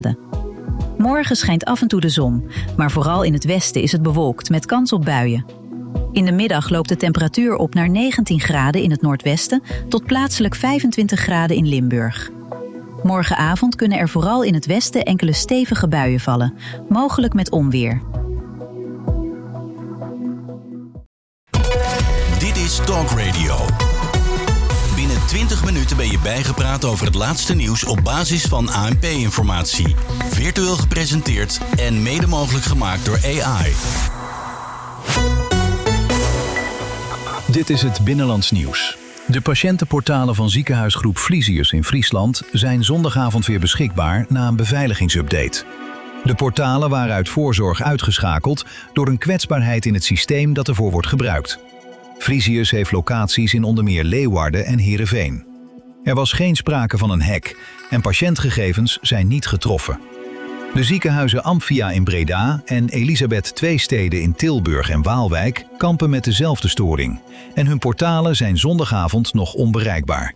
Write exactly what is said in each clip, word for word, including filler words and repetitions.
Morgen schijnt af en toe de zon, maar vooral in het westen is het bewolkt met kans op buien. In de middag loopt de temperatuur op naar negentien graden in het noordwesten tot plaatselijk vijfentwintig graden in Limburg. Morgenavond kunnen er vooral in het westen enkele stevige buien vallen, mogelijk met onweer. Dit is Talk Radio. Binnen twintig minuten ben je bijgepraat over het laatste nieuws op basis van A N P-informatie. Virtueel gepresenteerd en mede mogelijk gemaakt door A I. Dit is het Binnenlands Nieuws. De patiëntenportalen van ziekenhuisgroep Vliesius in Friesland zijn zondagavond weer beschikbaar na een beveiligingsupdate. De portalen waren uit voorzorg uitgeschakeld door een kwetsbaarheid in het systeem dat ervoor wordt gebruikt. Vliesius heeft locaties in onder meer Leeuwarden en Heerenveen. Er was geen sprake van een hack en patiëntgegevens zijn niet getroffen. De ziekenhuizen Amphia in Breda en Elisabeth Tweesteden in Tilburg en Waalwijk kampen met dezelfde storing. En hun portalen zijn zondagavond nog onbereikbaar.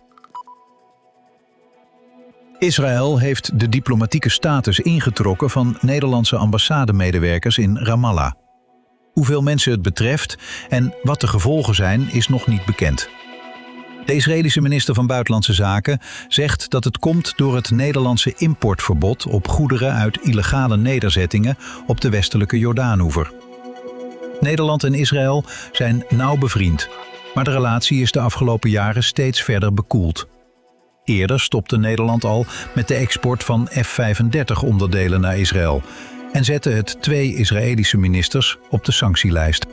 Israël heeft de diplomatieke status ingetrokken van Nederlandse ambassademedewerkers in Ramallah. Hoeveel mensen het betreft en wat de gevolgen zijn, is nog niet bekend. De Israëlische minister van Buitenlandse Zaken zegt dat het komt door het Nederlandse importverbod op goederen uit illegale nederzettingen op de westelijke Jordaanoever. Nederland en Israël zijn nauw bevriend, maar de relatie is de afgelopen jaren steeds verder bekoeld. Eerder stopte Nederland al met de export van F vijfendertig onderdelen naar Israël en zette het twee Israëlische ministers op de sanctielijst.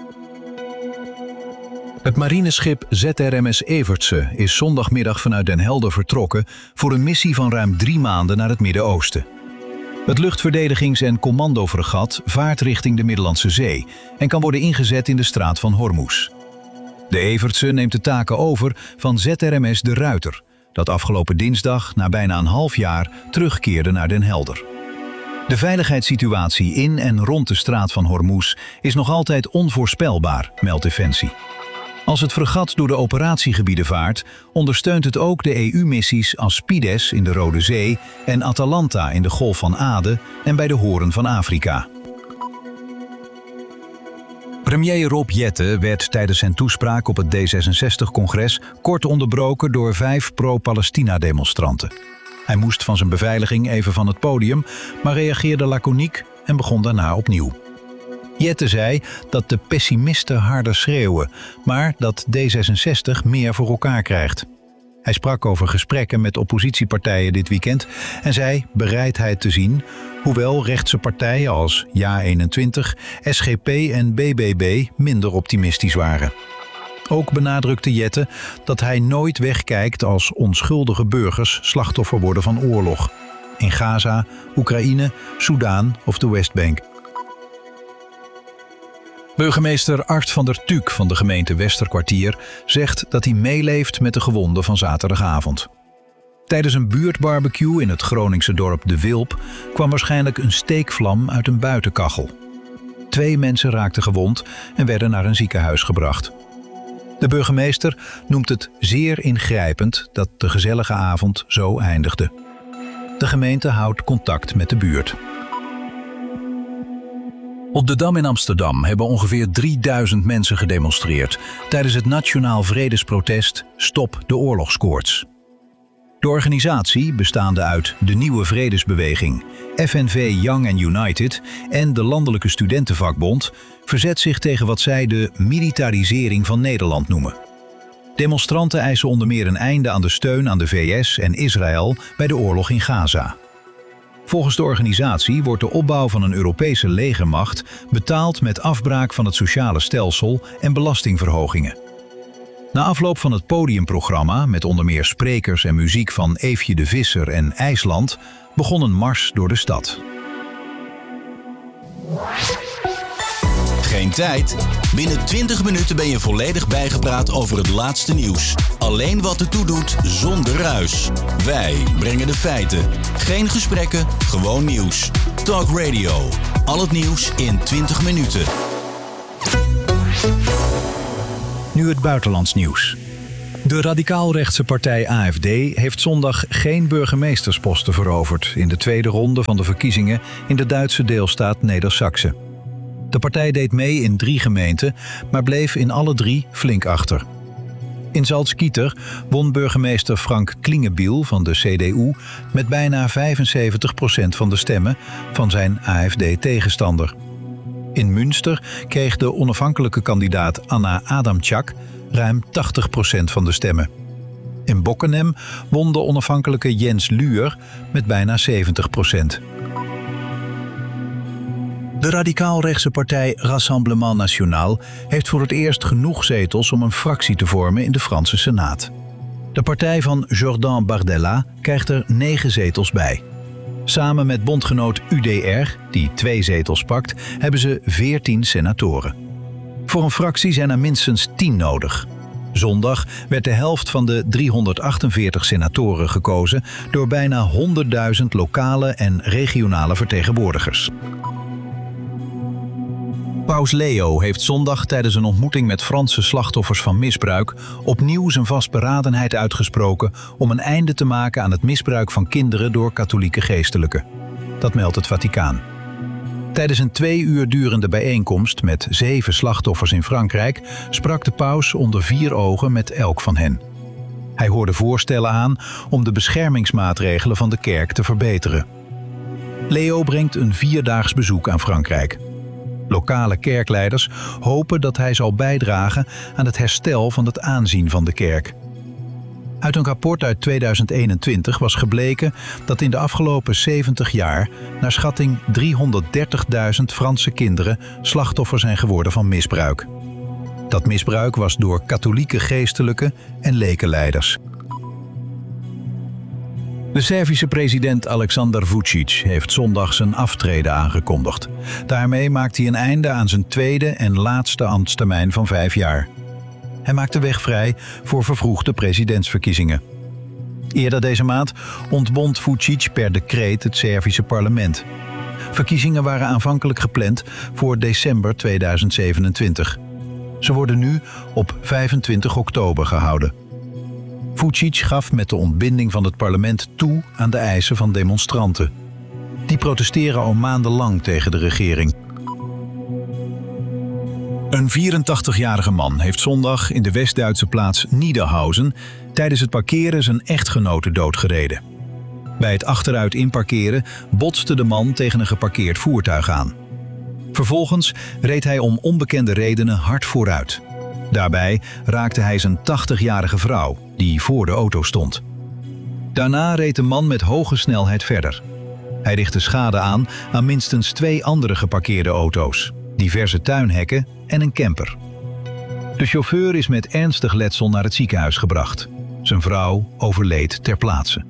Het marineschip Z R M S Evertse is zondagmiddag vanuit Den Helder vertrokken voor een missie van ruim drie maanden naar het Midden-Oosten. Het luchtverdedigings- en commandofregat vaart richting de Middellandse Zee en kan worden ingezet in de straat van Hormuz. De Evertse neemt de taken over van Z R M S De Ruiter, dat afgelopen dinsdag na bijna een half jaar terugkeerde naar Den Helder. De veiligheidssituatie in en rond de straat van Hormuz is nog altijd onvoorspelbaar, meldt Defensie. Als het fregat door de operatiegebieden vaart, ondersteunt het ook de E U-missies Aspides in de Rode Zee en Atalanta in de Golf van Aden en bij de Hoorn van Afrika. Premier Rob Jetten werd tijdens zijn toespraak op het D zesenzestig-congres kort onderbroken door vijf pro-Palestina-demonstranten. Hij moest van zijn beveiliging even van het podium, maar reageerde laconiek en begon daarna opnieuw. Jetten zei dat de pessimisten harder schreeuwen, maar dat D zesenzestig meer voor elkaar krijgt. Hij sprak over gesprekken met oppositiepartijen dit weekend en zei bereidheid te zien, hoewel rechtse partijen als Ja eenentwintig, S G P en B B B minder optimistisch waren. Ook benadrukte Jetten dat hij nooit wegkijkt als onschuldige burgers slachtoffer worden van oorlog. In Gaza, Oekraïne, Soudaan of de Westbank. Burgemeester Art van der Tuuk van de gemeente Westerkwartier zegt dat hij meeleeft met de gewonden van zaterdagavond. Tijdens een buurtbarbecue in het Groningse dorp De Wilp kwam waarschijnlijk een steekvlam uit een buitenkachel. Twee mensen raakten gewond en werden naar een ziekenhuis gebracht. De burgemeester noemt het zeer ingrijpend dat de gezellige avond zo eindigde. De gemeente houdt contact met de buurt. Op de Dam in Amsterdam hebben ongeveer drieduizend mensen gedemonstreerd tijdens het nationaal vredesprotest Stop de oorlogskoorts. De organisatie, bestaande uit de Nieuwe Vredesbeweging, F N V Young and United en de Landelijke Studentenvakbond, verzet zich tegen wat zij de militarisering van Nederland noemen. Demonstranten eisen onder meer een einde aan de steun aan de V S en Israël bij de oorlog in Gaza. Volgens de organisatie wordt de opbouw van een Europese legermacht betaald met afbraak van het sociale stelsel en belastingverhogingen. Na afloop van het podiumprogramma, met onder meer sprekers en muziek van Eefje de Visser en IJsland, begon een mars door de stad. Geen tijd? Binnen twintig minuten ben je volledig bijgepraat over het laatste nieuws. Alleen wat ertoe doet, zonder ruis. Wij brengen de feiten. Geen gesprekken, gewoon nieuws. Talk Radio. Al het nieuws in twintig minuten. Nu het buitenlands nieuws. De radicaal-rechtse partij A F D heeft zondag geen burgemeestersposten veroverd in de tweede ronde van de verkiezingen in de Duitse deelstaat Neder-Saxe. De partij deed mee in drie gemeenten, maar bleef in alle drie flink achter. In Salzgitter won burgemeester Frank Klingebiel van de C D U met bijna vijfenzeventig procent van de stemmen van zijn A F D-tegenstander. In Münster kreeg de onafhankelijke kandidaat Anna Adamczak ruim tachtig procent van de stemmen. In Bockenem won de onafhankelijke Jens Luer met bijna zeventig procent. De radicaal-rechtse partij Rassemblement National heeft voor het eerst genoeg zetels om een fractie te vormen in de Franse Senaat. De partij van Jordan Bardella krijgt er negen zetels bij. Samen met bondgenoot U D R, die twee zetels pakt, hebben ze veertien senatoren. Voor een fractie zijn er minstens tien nodig. Zondag werd de helft van de driehonderdachtenveertig senatoren gekozen door bijna honderdduizend lokale en regionale vertegenwoordigers. Paus Leo heeft zondag tijdens een ontmoeting met Franse slachtoffers van misbruik opnieuw zijn vastberadenheid uitgesproken om een einde te maken aan het misbruik van kinderen door katholieke geestelijken. Dat meldt het Vaticaan. Tijdens een twee uur durende bijeenkomst met zeven slachtoffers in Frankrijk sprak de paus onder vier ogen met elk van hen. Hij hoorde voorstellen aan om de beschermingsmaatregelen van de kerk te verbeteren. Leo brengt een vierdaags bezoek aan Frankrijk. Lokale kerkleiders hopen dat hij zal bijdragen aan het herstel van het aanzien van de kerk. Uit een rapport uit tweeduizend eenentwintig was gebleken dat in de afgelopen zeventig jaar naar schatting driehonderddertigduizend Franse kinderen slachtoffer zijn geworden van misbruik. Dat misbruik was door katholieke geestelijken en lekenleiders. De Servische president Aleksandar Vučić heeft zondag zijn aftreden aangekondigd. Daarmee maakt hij een einde aan zijn tweede en laatste ambtstermijn van vijf jaar. Hij maakt de weg vrij voor vervroegde presidentsverkiezingen. Eerder deze maand ontbond Vučić per decreet het Servische parlement. Verkiezingen waren aanvankelijk gepland voor december tweeduizend zevenentwintig. Ze worden nu op vijfentwintig oktober gehouden. Vučić gaf met de ontbinding van het parlement toe aan de eisen van demonstranten. Die protesteren al maandenlang tegen de regering. Een vierentachtigjarige man heeft zondag in de West-Duitse plaats Niederhausen tijdens het parkeren zijn echtgenote doodgereden. Bij het achteruit inparkeren botste de man tegen een geparkeerd voertuig aan. Vervolgens reed hij om onbekende redenen hard vooruit. Daarbij raakte hij zijn tachtigjarige vrouw, die voor de auto stond. Daarna reed de man met hoge snelheid verder. Hij richtte schade aan aan minstens twee andere geparkeerde auto's, diverse tuinhekken en een camper. De chauffeur is met ernstig letsel naar het ziekenhuis gebracht. Zijn vrouw overleed ter plaatse.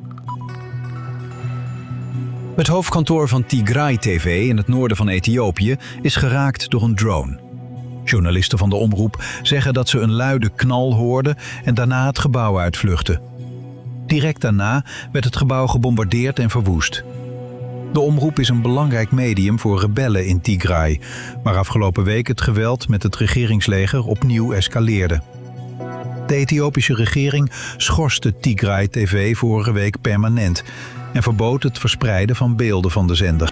Het hoofdkantoor van Tigray T V in het noorden van Ethiopië is geraakt door een drone. Journalisten van de omroep zeggen dat ze een luide knal hoorden en daarna het gebouw uitvluchtten. Direct daarna werd het gebouw gebombardeerd en verwoest. De omroep is een belangrijk medium voor rebellen in Tigray, maar afgelopen week het geweld met het regeringsleger opnieuw escaleerde. De Ethiopische regering schorste Tigray T V vorige week permanent en verbood het verspreiden van beelden van de zender.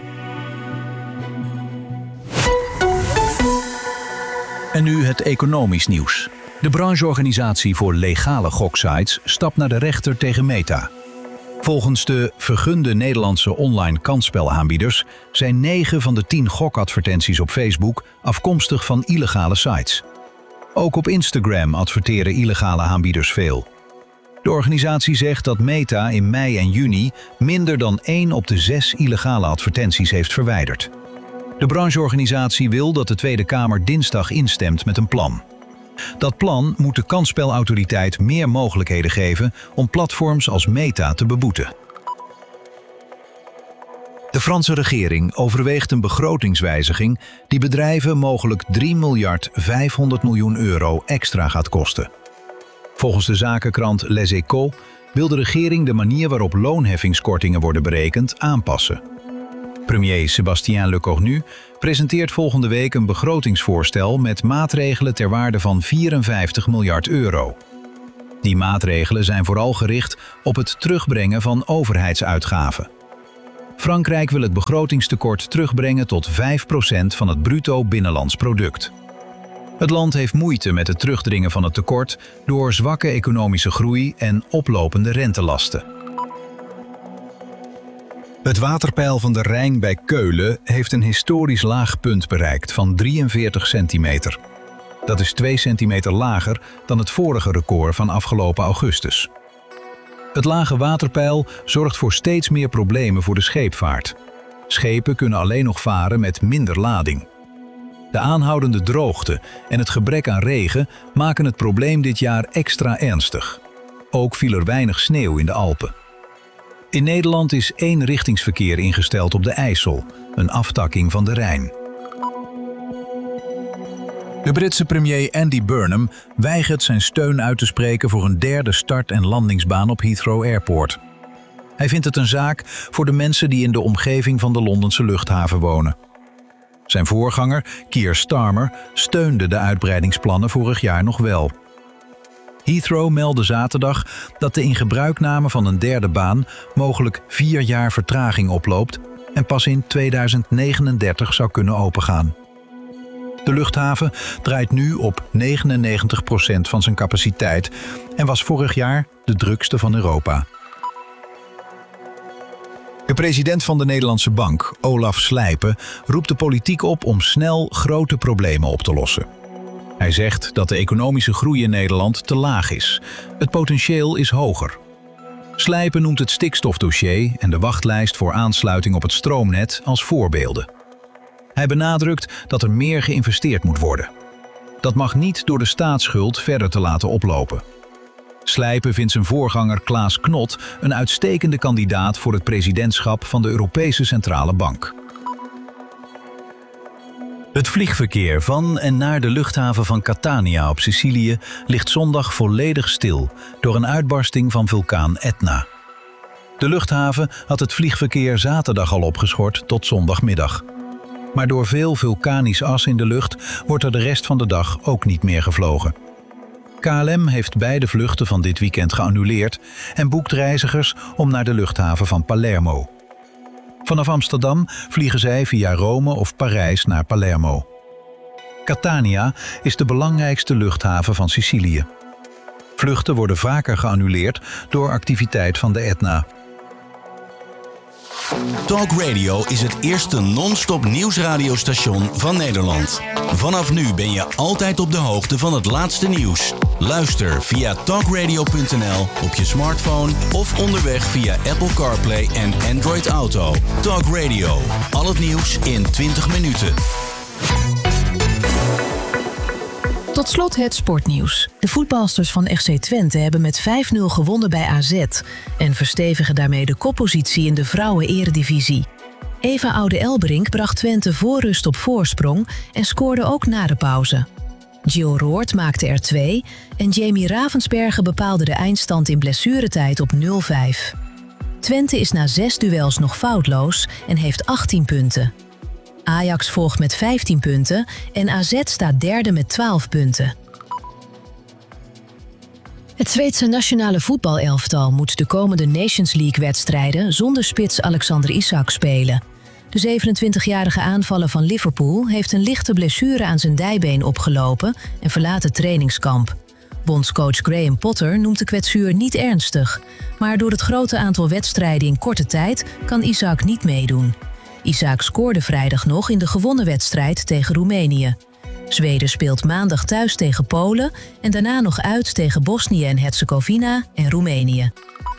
En nu het economisch nieuws. De brancheorganisatie voor legale goksites stapt naar de rechter tegen Meta. Volgens de vergunde Nederlandse online kansspelaanbieders zijn negen van de tien gokadvertenties op Facebook afkomstig van illegale sites. Ook op Instagram adverteren illegale aanbieders veel. De organisatie zegt dat Meta in mei en juni minder dan één op de zes illegale advertenties heeft verwijderd. De brancheorganisatie wil dat de Tweede Kamer dinsdag instemt met een plan. Dat plan moet de kansspelautoriteit meer mogelijkheden geven om platforms als Meta te beboeten. De Franse regering overweegt een begrotingswijziging die bedrijven mogelijk drie miljard vijfhonderd miljoen euro extra gaat kosten. Volgens de zakenkrant Les Echos wil de regering de manier waarop loonheffingskortingen worden berekend aanpassen. Premier Sébastien Lecornu presenteert volgende week een begrotingsvoorstel met maatregelen ter waarde van vierenvijftig miljard euro. Die maatregelen zijn vooral gericht op het terugbrengen van overheidsuitgaven. Frankrijk wil het begrotingstekort terugbrengen tot vijf procent van het bruto binnenlands product. Het land heeft moeite met het terugdringen van het tekort door zwakke economische groei en oplopende rentelasten. Het waterpeil van de Rijn bij Keulen heeft een historisch laag punt bereikt van drieënveertig centimeter. Dat is twee centimeter lager dan het vorige record van afgelopen augustus. Het lage waterpeil zorgt voor steeds meer problemen voor de scheepvaart. Schepen kunnen alleen nog varen met minder lading. De aanhoudende droogte en het gebrek aan regen maken het probleem dit jaar extra ernstig. Ook viel er weinig sneeuw in de Alpen. In Nederland is eenrichtingsverkeer ingesteld op de IJssel, een aftakking van de Rijn. De Britse premier Andy Burnham weigert zijn steun uit te spreken voor een derde start- en landingsbaan op Heathrow Airport. Hij vindt het een zaak voor de mensen die in de omgeving van de Londense luchthaven wonen. Zijn voorganger, Keir Starmer, steunde de uitbreidingsplannen vorig jaar nog wel. Heathrow meldde zaterdag dat de ingebruikname van een derde baan mogelijk vier jaar vertraging oploopt en pas in tweeduizend negenendertig zou kunnen opengaan. De luchthaven draait nu op negenennegentig procent van zijn capaciteit en was vorig jaar de drukste van Europa. De president van de Nederlandse Bank, Olaf Slijpen, roept de politiek op om snel grote problemen op te lossen. Hij zegt dat de economische groei in Nederland te laag is. Het potentieel is hoger. Slijpen noemt het stikstofdossier en de wachtlijst voor aansluiting op het stroomnet als voorbeelden. Hij benadrukt dat er meer geïnvesteerd moet worden. Dat mag niet door de staatsschuld verder te laten oplopen. Slijpen vindt zijn voorganger Klaas Knot een uitstekende kandidaat voor het presidentschap van de Europese Centrale Bank. Het vliegverkeer van en naar de luchthaven van Catania op Sicilië ligt zondag volledig stil door een uitbarsting van vulkaan Etna. De luchthaven had het vliegverkeer zaterdag al opgeschort tot zondagmiddag. Maar door veel vulkanisch as in de lucht wordt er de rest van de dag ook niet meer gevlogen. K L M heeft beide vluchten van dit weekend geannuleerd en boekt reizigers om naar de luchthaven van Palermo. Vanaf Amsterdam vliegen zij via Rome of Parijs naar Palermo. Catania is de belangrijkste luchthaven van Sicilië. Vluchten worden vaker geannuleerd door activiteit van de Etna. Talk Radio is het eerste non-stop nieuwsradiostation van Nederland. Vanaf nu ben je altijd op de hoogte van het laatste nieuws. Luister via talkradio punt n l op je smartphone of onderweg via Apple CarPlay en Android Auto. Talk Radio, al het nieuws in twintig minuten. Tot slot het sportnieuws. De voetbalsters van F C Twente hebben met vijf nul gewonnen bij A Z en verstevigen daarmee de koppositie in de vrouwen-eredivisie. Eva Oude-Elberink bracht Twente voor rust op voorsprong en scoorde ook na de pauze. Jill Roord maakte er twee en Jamie Ravensbergen bepaalde de eindstand in blessuretijd op nul vijf. Twente is na zes duels nog foutloos en heeft achttien punten. Ajax volgt met vijftien punten en A Z staat derde met twaalf punten. Het Zweedse nationale voetbalelftal moet de komende Nations League-wedstrijden zonder spits Alexander Isak spelen. De zevenentwintigjarige aanvaller van Liverpool heeft een lichte blessure aan zijn dijbeen opgelopen en verlaat het trainingskamp. Bondscoach Graham Potter noemt de kwetsuur niet ernstig, maar door het grote aantal wedstrijden in korte tijd kan Isak niet meedoen. Isak scoorde vrijdag nog in de gewonnen wedstrijd tegen Roemenië. Zweden speelt maandag thuis tegen Polen en daarna nog uit tegen Bosnië en Herzegovina en Roemenië.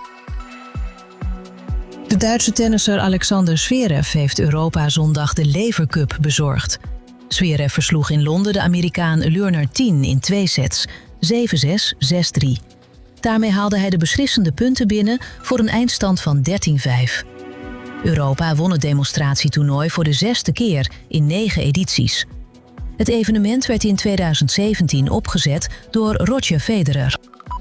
De Duitse tennisser Alexander Zverev heeft Europa zondag de Lever Cup bezorgd. Zverev versloeg in Londen de Amerikaan Leonard Tien in twee sets, zeven zes, zes drie. Daarmee haalde hij de beslissende punten binnen voor een eindstand van dertien vijf. Europa won het demonstratietoernooi voor de zesde keer in negen edities. Het evenement werd in tweeduizend zeventien opgezet door Roger Federer.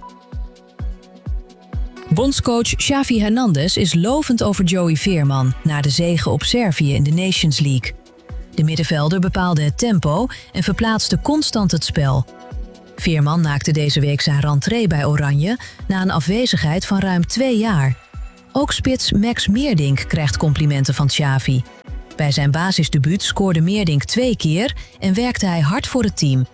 Bondscoach Xavi Hernandez is lovend over Joey Veerman na de zege op Servië in de Nations League. De middenvelder bepaalde het tempo en verplaatste constant het spel. Veerman maakte deze week zijn rentree bij Oranje na een afwezigheid van ruim twee jaar. Ook spits Max Meerdink krijgt complimenten van Xavi. Bij zijn basisdebuut scoorde Meerdink twee keer en werkte hij hard voor het team.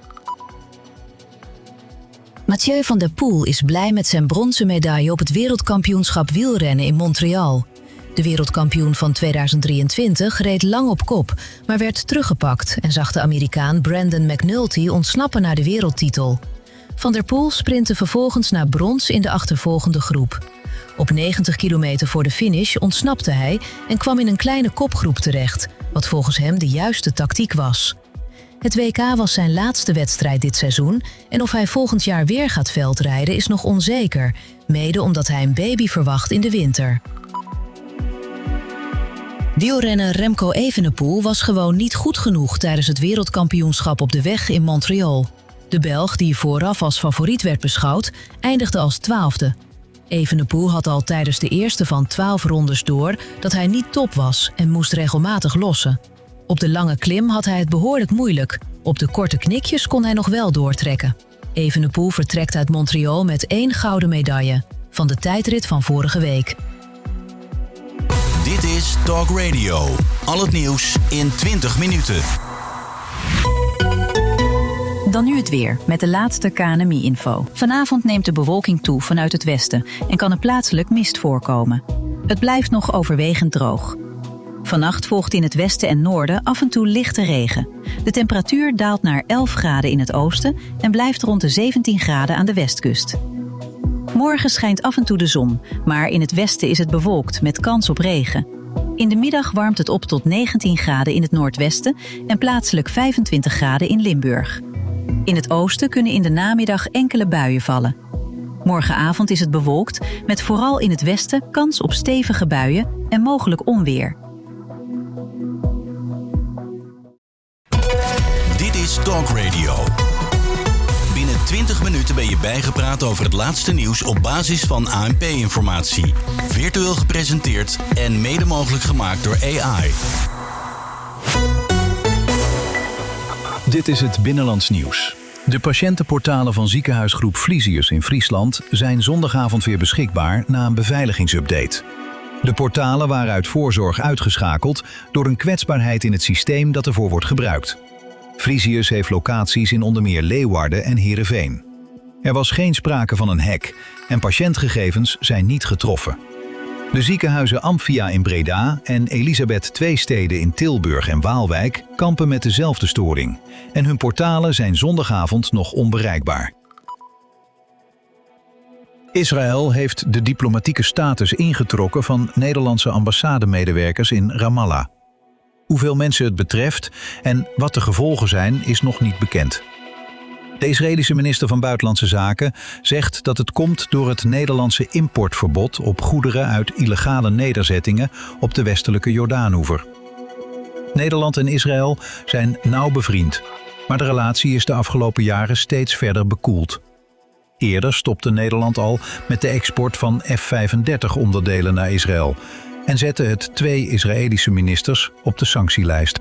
Mathieu van der Poel is blij met zijn bronzen medaille op het wereldkampioenschap wielrennen in Montreal. De wereldkampioen van tweeduizend drieëntwintig reed lang op kop, maar werd teruggepakt en zag de Amerikaan Brandon McNulty ontsnappen naar de wereldtitel. Van der Poel sprintte vervolgens naar brons in de achtervolgende groep. Op negentig kilometer voor de finish ontsnapte hij en kwam in een kleine kopgroep terecht, wat volgens hem de juiste tactiek was. Het W K was zijn laatste wedstrijd dit seizoen en of hij volgend jaar weer gaat veldrijden is nog onzeker, mede omdat hij een baby verwacht in de winter. Wielrenner Remco Evenepoel was gewoon niet goed genoeg tijdens het wereldkampioenschap op de weg in Montreal. De Belg, die vooraf als favoriet werd beschouwd, eindigde als twaalfde. Evenepoel had al tijdens de eerste van twaalf rondes door dat hij niet top was en moest regelmatig lossen. Op de lange klim had hij het behoorlijk moeilijk. Op de korte knikjes kon hij nog wel doortrekken. Evenepoel vertrekt uit Montreal met één gouden medaille van de tijdrit van vorige week. Dit is Talk Radio. Al het nieuws in twintig minuten. Dan nu het weer, met de laatste K N M I-info. Vanavond neemt de bewolking toe vanuit het westen en kan er plaatselijk mist voorkomen. Het blijft nog overwegend droog. Vannacht volgt in het westen en noorden af en toe lichte regen. De temperatuur daalt naar elf graden in het oosten en blijft rond de zeventien graden aan de westkust. Morgen schijnt af en toe de zon, maar in het westen is het bewolkt met kans op regen. In de middag warmt het op tot negentien graden in het noordwesten en plaatselijk vijfentwintig graden in Limburg. In het oosten kunnen in de namiddag enkele buien vallen. Morgenavond is het bewolkt met vooral in het westen kans op stevige buien en mogelijk onweer. Dit is Talk Radio. Binnen twintig minuten ben je bijgepraat over het laatste nieuws op basis van A N P-informatie. Virtueel gepresenteerd en mede mogelijk gemaakt door A I. Dit is het Binnenlands Nieuws. De patiëntenportalen van ziekenhuisgroep Vliesius in Friesland zijn zondagavond weer beschikbaar na een beveiligingsupdate. De portalen waren uit voorzorg uitgeschakeld door een kwetsbaarheid in het systeem dat ervoor wordt gebruikt. Vliesius heeft locaties in onder meer Leeuwarden en Heerenveen. Er was geen sprake van een hack en patiëntgegevens zijn niet getroffen. De ziekenhuizen Amphia in Breda en Elisabeth Tweestede in Tilburg en Waalwijk kampen met dezelfde storing. En hun portalen zijn zondagavond nog onbereikbaar. Israël heeft de diplomatieke status ingetrokken van Nederlandse ambassademedewerkers in Ramallah. Hoeveel mensen het betreft en wat de gevolgen zijn, is nog niet bekend. De Israëlische minister van Buitenlandse Zaken zegt dat het komt door het Nederlandse importverbod op goederen uit illegale nederzettingen op de westelijke Jordaanoever. Nederland en Israël zijn nauw bevriend, maar de relatie is de afgelopen jaren steeds verder bekoeld. Eerder stopte Nederland al met de export van F vijfendertig onderdelen naar Israël en zette het twee Israëlische ministers op de sanctielijst.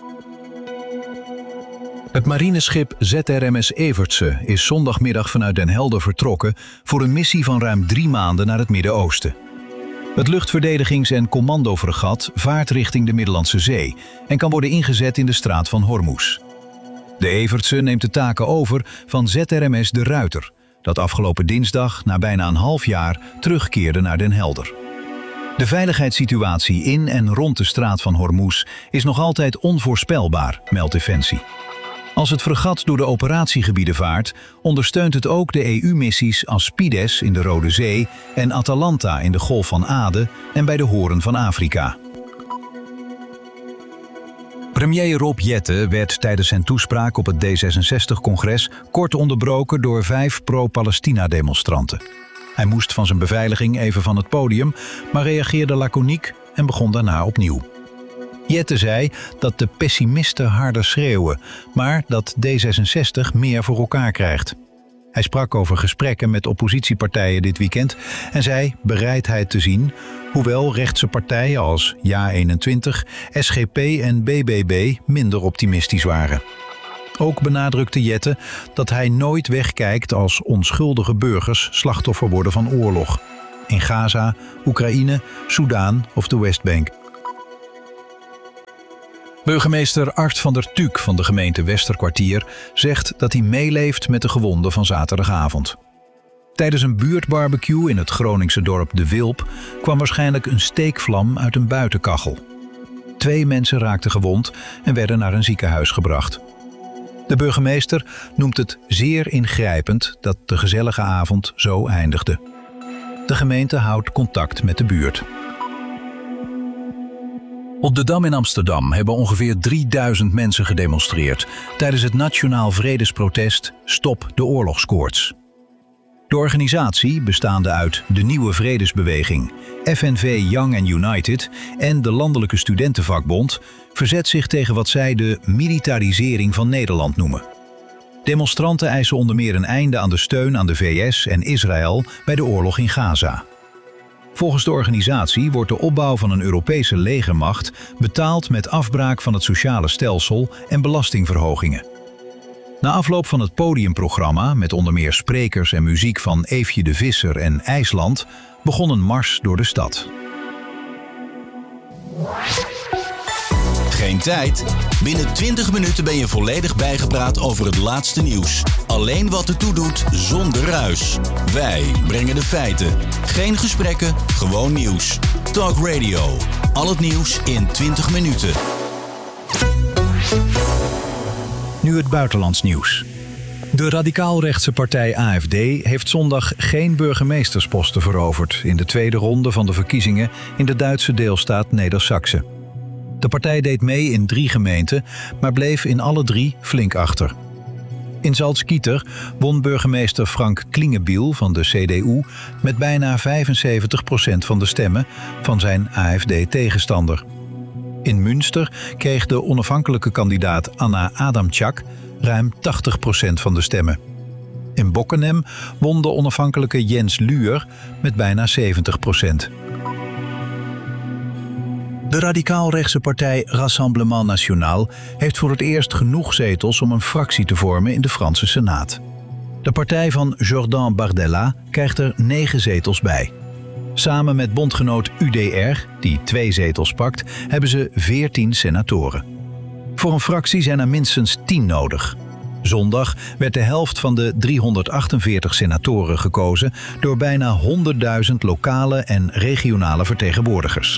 Het marineschip Z R M S Evertse is zondagmiddag vanuit Den Helder vertrokken voor een missie van ruim drie maanden naar het Midden-Oosten. Het luchtverdedigings- en commandofregat vaart richting de Middellandse Zee en kan worden ingezet in de straat van Hormuz. De Evertse neemt de taken over van Z R M S De Ruiter, dat afgelopen dinsdag na bijna een half jaar terugkeerde naar Den Helder. De veiligheidssituatie in en rond de straat van Hormuz is nog altijd onvoorspelbaar, meldt Defensie. Als het fregat door de operatiegebieden vaart, ondersteunt het ook de E U-missies Aspides in de Rode Zee en Atalanta in de Golf van Aden en bij de Hoorn van Afrika. Premier Rob Jetten werd tijdens zijn toespraak op het D zesenzestig-congres kort onderbroken door vijf pro-Palestina-demonstranten. Hij moest van zijn beveiliging even van het podium, maar reageerde laconiek en begon daarna opnieuw. Jetten zei dat de pessimisten harder schreeuwen, maar dat D zesenzestig meer voor elkaar krijgt. Hij sprak over gesprekken met oppositiepartijen dit weekend en zei bereidheid te zien, hoewel rechtse partijen als Ja eenentwintig, S G P en B B B minder optimistisch waren. Ook benadrukte Jette dat hij nooit wegkijkt als onschuldige burgers slachtoffer worden van oorlog. In Gaza, Oekraïne, Soudaan of de Westbank. Burgemeester Art van der Tuuk van de gemeente Westerkwartier zegt dat hij meeleeft met de gewonden van zaterdagavond. Tijdens een buurtbarbecue in het Groningse dorp De Wilp kwam waarschijnlijk een steekvlam uit een buitenkachel. Twee mensen raakten gewond en werden naar een ziekenhuis gebracht. De burgemeester noemt het zeer ingrijpend dat de gezellige avond zo eindigde. De gemeente houdt contact met de buurt. Op de Dam in Amsterdam hebben ongeveer drieduizend mensen gedemonstreerd tijdens het nationaal vredesprotest Stop de oorlogskoorts. De organisatie, bestaande uit de Nieuwe Vredesbeweging, F N V Young and United en de Landelijke Studentenvakbond, verzet zich tegen wat zij de militarisering van Nederland noemen. Demonstranten eisen onder meer een einde aan de steun aan de V S en Israël bij de oorlog in Gaza. Volgens de organisatie wordt de opbouw van een Europese legermacht betaald met afbraak van het sociale stelsel en belastingverhogingen. Na afloop van het podiumprogramma, met onder meer sprekers en muziek van Eefje de Visser en IJsland, begon een mars door de stad. Geen tijd? Binnen twintig minuten ben je volledig bijgepraat over het laatste nieuws. Alleen wat ertoe doet, zonder ruis. Wij brengen de feiten. Geen gesprekken, gewoon nieuws. Talk Radio. Al het nieuws in twintig minuten. Nu het buitenlands nieuws. De radicaal-rechtse partij A F D heeft zondag geen burgemeestersposten veroverd in de tweede ronde van de verkiezingen in de Duitse deelstaat Neder-Saxe. De partij deed mee in drie gemeenten, maar bleef in alle drie flink achter. In Salzgitter won burgemeester Frank Klingebiel van de C D U met bijna vijfenzeventig procent van de stemmen van zijn A F D-tegenstander. In Münster kreeg de onafhankelijke kandidaat Anna Adamczak ruim tachtig procent van de stemmen. In Bockenem won de onafhankelijke Jens Luer met bijna zeventig procent. De radicaal-rechtse partij Rassemblement National heeft voor het eerst genoeg zetels om een fractie te vormen in de Franse Senaat. De partij van Jordan Bardella krijgt er negen zetels bij. Samen met bondgenoot U D R, die twee zetels pakt, hebben ze veertien senatoren. Voor een fractie zijn er minstens tien nodig. Zondag werd de helft van de driehonderdachtenveertig senatoren gekozen door bijna honderdduizend lokale en regionale vertegenwoordigers.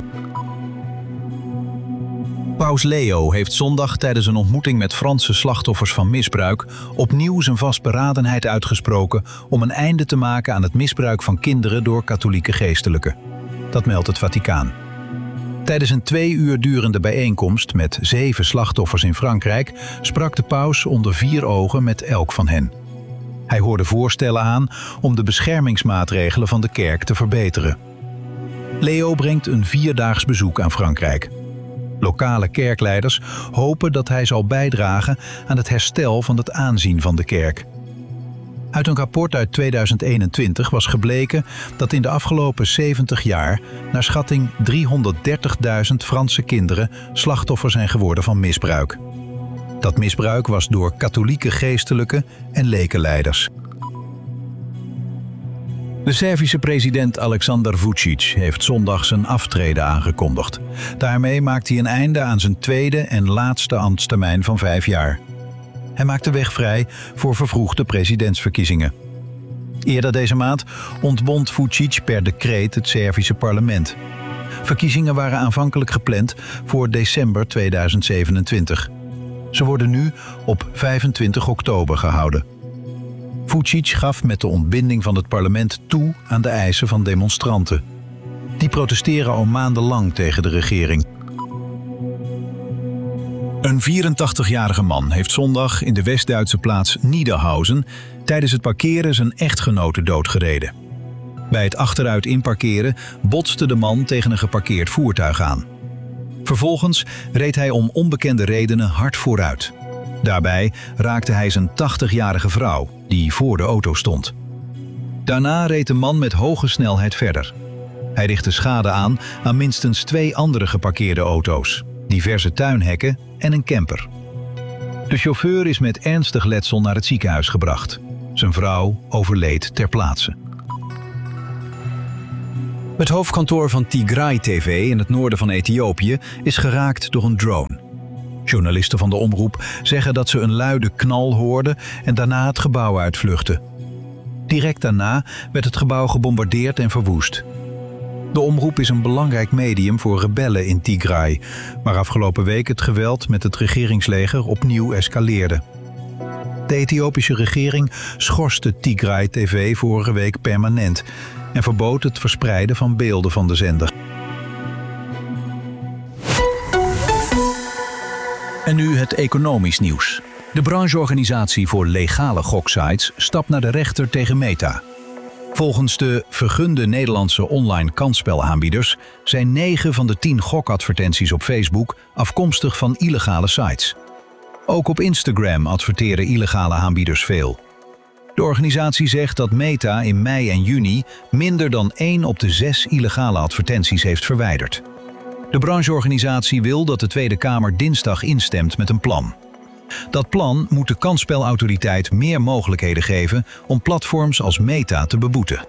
Paus Leo heeft zondag tijdens een ontmoeting met Franse slachtoffers van misbruik opnieuw zijn vastberadenheid uitgesproken om een einde te maken aan het misbruik van kinderen door katholieke geestelijken. Dat meldt het Vaticaan. Tijdens een twee uur durende bijeenkomst met zeven slachtoffers in Frankrijk sprak de paus onder vier ogen met elk van hen. Hij hoorde voorstellen aan om de beschermingsmaatregelen van de kerk te verbeteren. Leo brengt een vierdaags bezoek aan Frankrijk. Lokale kerkleiders hopen dat hij zal bijdragen aan het herstel van het aanzien van de kerk. Uit een rapport uit tweeduizend eenentwintig was gebleken dat in de afgelopen zeventig jaar naar schatting driehonderddertigduizend Franse kinderen slachtoffer zijn geworden van misbruik. Dat misbruik was door katholieke geestelijken en lekenleiders. De Servische president Aleksandar Vučić heeft zondag zijn aftreden aangekondigd. Daarmee maakt hij een einde aan zijn tweede en laatste ambtstermijn van vijf jaar. Hij maakt de weg vrij voor vervroegde presidentsverkiezingen. Eerder deze maand ontbond Vučić per decreet het Servische parlement. Verkiezingen waren aanvankelijk gepland voor december tweeduizend zevenentwintig. Ze worden nu op vijfentwintig oktober gehouden. Vučić gaf met de ontbinding van het parlement toe aan de eisen van demonstranten. Die protesteren al maandenlang tegen de regering. Een vierentachtigjarige man heeft zondag in de West-Duitse plaats Niederhausen tijdens het parkeren zijn echtgenote doodgereden. Bij het achteruit inparkeren botste de man tegen een geparkeerd voertuig aan. Vervolgens reed hij om onbekende redenen hard vooruit. Daarbij raakte hij zijn tachtigjarige vrouw, die voor de auto stond. Daarna reed de man met hoge snelheid verder. Hij richtte schade aan aan minstens twee andere geparkeerde auto's, diverse tuinhekken en een camper. De chauffeur is met ernstig letsel naar het ziekenhuis gebracht. Zijn vrouw overleed ter plaatse. Het hoofdkantoor van Tigray T V in het noorden van Ethiopië is geraakt door een drone. Journalisten van de omroep zeggen dat ze een luide knal hoorden en daarna het gebouw uitvluchtten. Direct daarna werd het gebouw gebombardeerd en verwoest. De omroep is een belangrijk medium voor rebellen in Tigray, waar afgelopen week het geweld met het regeringsleger opnieuw escaleerde. De Ethiopische regering schorste Tigray T V vorige week permanent en verbood het verspreiden van beelden van de zender. En nu het economisch nieuws. De brancheorganisatie voor legale goksites stapt naar de rechter tegen Meta. Volgens de vergunde Nederlandse online kansspelaanbieders zijn negen van de tien gokadvertenties op Facebook afkomstig van illegale sites. Ook op Instagram adverteren illegale aanbieders veel. De organisatie zegt dat Meta in mei en juni minder dan één op de zes illegale advertenties heeft verwijderd. De brancheorganisatie wil dat de Tweede Kamer dinsdag instemt met een plan. Dat plan moet de kansspelautoriteit meer mogelijkheden geven om platforms als Meta te beboeten.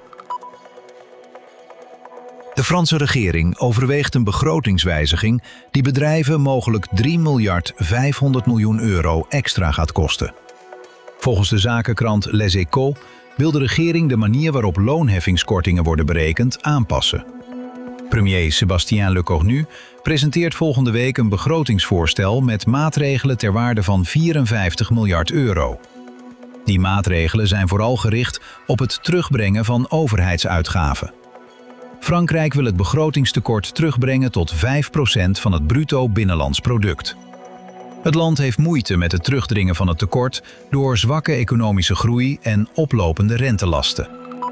De Franse regering overweegt een begrotingswijziging die bedrijven mogelijk drie miljard vijfhonderd miljoen euro extra gaat kosten. Volgens de zakenkrant Les Echos wil de regering de manier waarop loonheffingskortingen worden berekend aanpassen. Premier Sébastien Lecornu presenteert volgende week een begrotingsvoorstel met maatregelen ter waarde van vierenvijftig miljard euro. Die maatregelen zijn vooral gericht op het terugbrengen van overheidsuitgaven. Frankrijk wil het begrotingstekort terugbrengen tot vijf procent van het bruto binnenlands product. Het land heeft moeite met het terugdringen van het tekort door zwakke economische groei en oplopende rentelasten.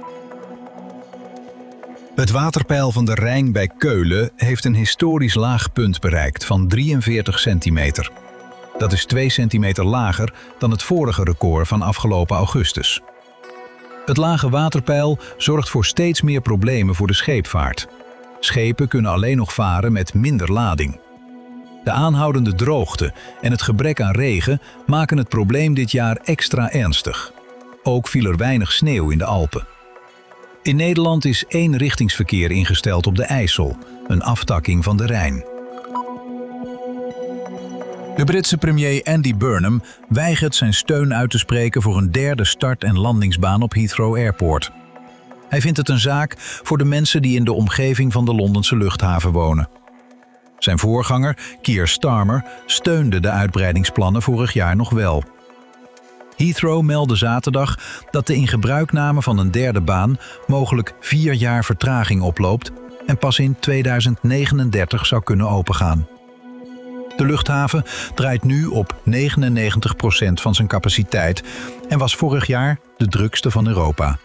Het waterpeil van de Rijn bij Keulen heeft een historisch laag punt bereikt van drieënveertig centimeter. Dat is twee centimeter lager dan het vorige record van afgelopen augustus. Het lage waterpeil zorgt voor steeds meer problemen voor de scheepvaart. Schepen kunnen alleen nog varen met minder lading. De aanhoudende droogte en het gebrek aan regen maken het probleem dit jaar extra ernstig. Ook viel er weinig sneeuw in de Alpen. In Nederland is eenrichtingsverkeer ingesteld op de IJssel, een aftakking van de Rijn. De Britse premier Andy Burnham weigert zijn steun uit te spreken voor een derde start- en landingsbaan op Heathrow Airport. Hij vindt het een zaak voor de mensen die in de omgeving van de Londense luchthaven wonen. Zijn voorganger, Keir Starmer, steunde de uitbreidingsplannen vorig jaar nog wel. Heathrow meldde zaterdag dat de ingebruikname van een derde baan mogelijk vier jaar vertraging oploopt en pas in tweeduizend negenendertig zou kunnen opengaan. De luchthaven draait nu op negenennegentig procent van zijn capaciteit en was vorig jaar de drukste van Europa.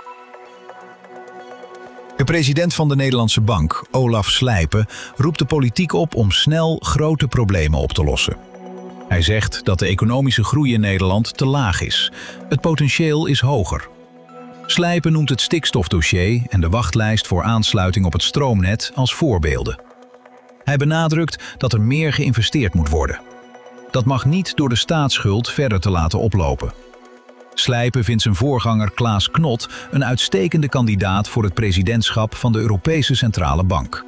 De president van de Nederlandse Bank, Olaf Slijpen, roept de politiek op om snel grote problemen op te lossen. Hij zegt dat de economische groei in Nederland te laag is. Het potentieel is hoger. Slijpen noemt het stikstofdossier en de wachtlijst voor aansluiting op het stroomnet als voorbeelden. Hij benadrukt dat er meer geïnvesteerd moet worden. Dat mag niet door de staatsschuld verder te laten oplopen. Slijpen vindt zijn voorganger Klaas Knot een uitstekende kandidaat voor het presidentschap van de Europese Centrale Bank.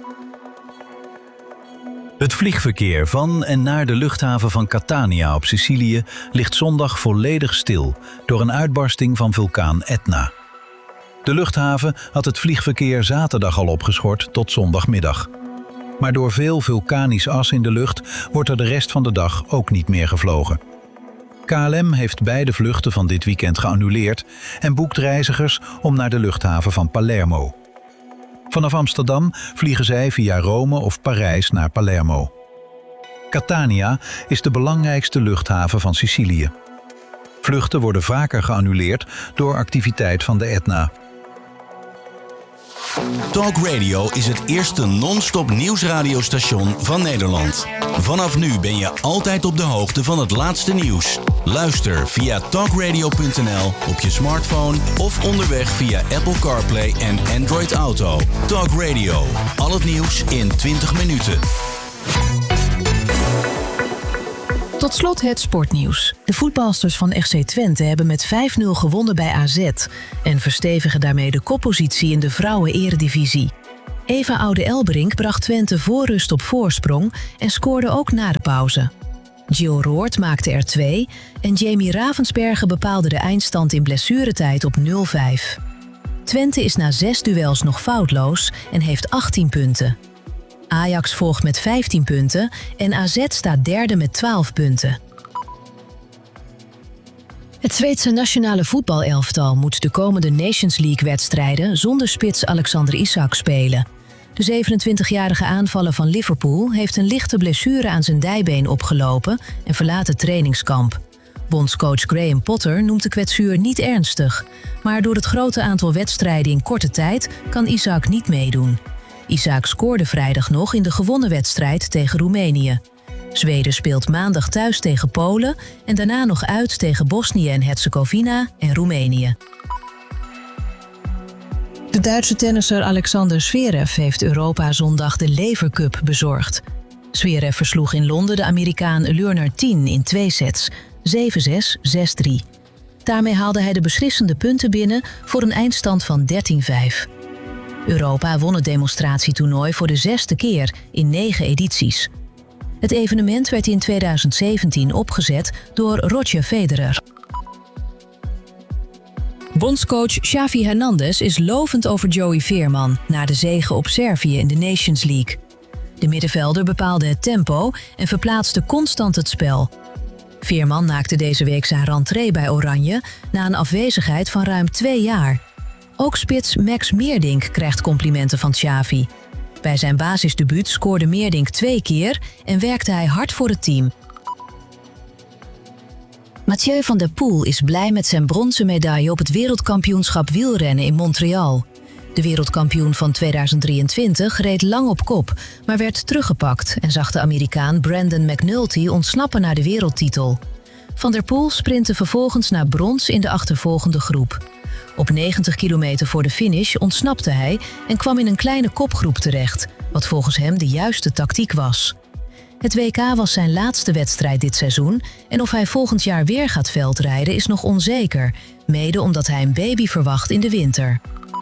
Het vliegverkeer van en naar de luchthaven van Catania op Sicilië ligt zondag volledig stil door een uitbarsting van vulkaan Etna. De luchthaven had het vliegverkeer zaterdag al opgeschort tot zondagmiddag. Maar door veel vulkanisch as in de lucht wordt er de rest van de dag ook niet meer gevlogen. K L M heeft beide vluchten van dit weekend geannuleerd en boekt reizigers om naar de luchthaven van Palermo. Vanaf Amsterdam vliegen zij via Rome of Parijs naar Palermo. Catania is de belangrijkste luchthaven van Sicilië. Vluchten worden vaker geannuleerd door activiteit van de Etna. Talk Radio is het eerste non-stop nieuwsradiostation van Nederland. Vanaf nu ben je altijd op de hoogte van het laatste nieuws. Luister via talkradio punt n l op je smartphone of onderweg via Apple CarPlay en Android Auto. Talk Radio, al het nieuws in twintig minuten. Tot slot het sportnieuws. De voetbalsters van F C Twente hebben met vijf nul gewonnen bij A Z en verstevigen daarmee de koppositie in de vrouwen-eredivisie. Eva Oude-Elbrink bracht Twente voor rust op voorsprong en scoorde ook na de pauze. Jill Roord maakte er twee en Jamie Ravensbergen bepaalde de eindstand in blessuretijd op nul vijf. Twente is na zes duels nog foutloos en heeft achttien punten. Ajax volgt met vijftien punten en A Z staat derde met twaalf punten. Het Zweedse nationale voetbalelftal moet de komende Nations League-wedstrijden zonder spits Alexander Isak spelen. De zevenentwintigjarige aanvaller van Liverpool heeft een lichte blessure aan zijn dijbeen opgelopen en verlaat het trainingskamp. Bondscoach Graham Potter noemt de kwetsuur niet ernstig, maar door het grote aantal wedstrijden in korte tijd kan Isak niet meedoen. Isak scoorde vrijdag nog in de gewonnen wedstrijd tegen Roemenië. Zweden speelt maandag thuis tegen Polen en daarna nog uit tegen Bosnië en Herzegovina en Roemenië. De Duitse tennisser Alexander Zverev heeft Europa zondag de Lever Cup bezorgd. Zverev versloeg in Londen de Amerikaan Lerner tien in twee sets, zeven zes, zes drie. Daarmee haalde hij de beslissende punten binnen voor een eindstand van dertien vijf. Europa won het demonstratietoernooi voor de zesde keer in negen edities. Het evenement werd in tweeduizend zeventien opgezet door Roger Federer. Bondscoach Xavi Hernandez is lovend over Joey Veerman na de zege op Servië in de Nations League. De middenvelder bepaalde het tempo en verplaatste constant het spel. Veerman maakte deze week zijn rentree bij Oranje na een afwezigheid van ruim twee jaar. Ook spits Max Meerdink krijgt complimenten van Xavi. Bij zijn basisdebuut scoorde Meerdink twee keer en werkte hij hard voor het team. Mathieu van der Poel is blij met zijn bronzen medaille op het wereldkampioenschap wielrennen in Montreal. De wereldkampioen van tweeduizend drieëntwintig reed lang op kop, maar werd teruggepakt en zag de Amerikaan Brandon McNulty ontsnappen naar de wereldtitel. Van der Poel sprintte vervolgens naar brons in de achtervolgende groep. Op negentig kilometer voor de finish ontsnapte hij en kwam in een kleine kopgroep terecht, wat volgens hem de juiste tactiek was. Het W K was zijn laatste wedstrijd dit seizoen en of hij volgend jaar weer gaat veldrijden is nog onzeker, mede omdat hij een baby verwacht in de winter.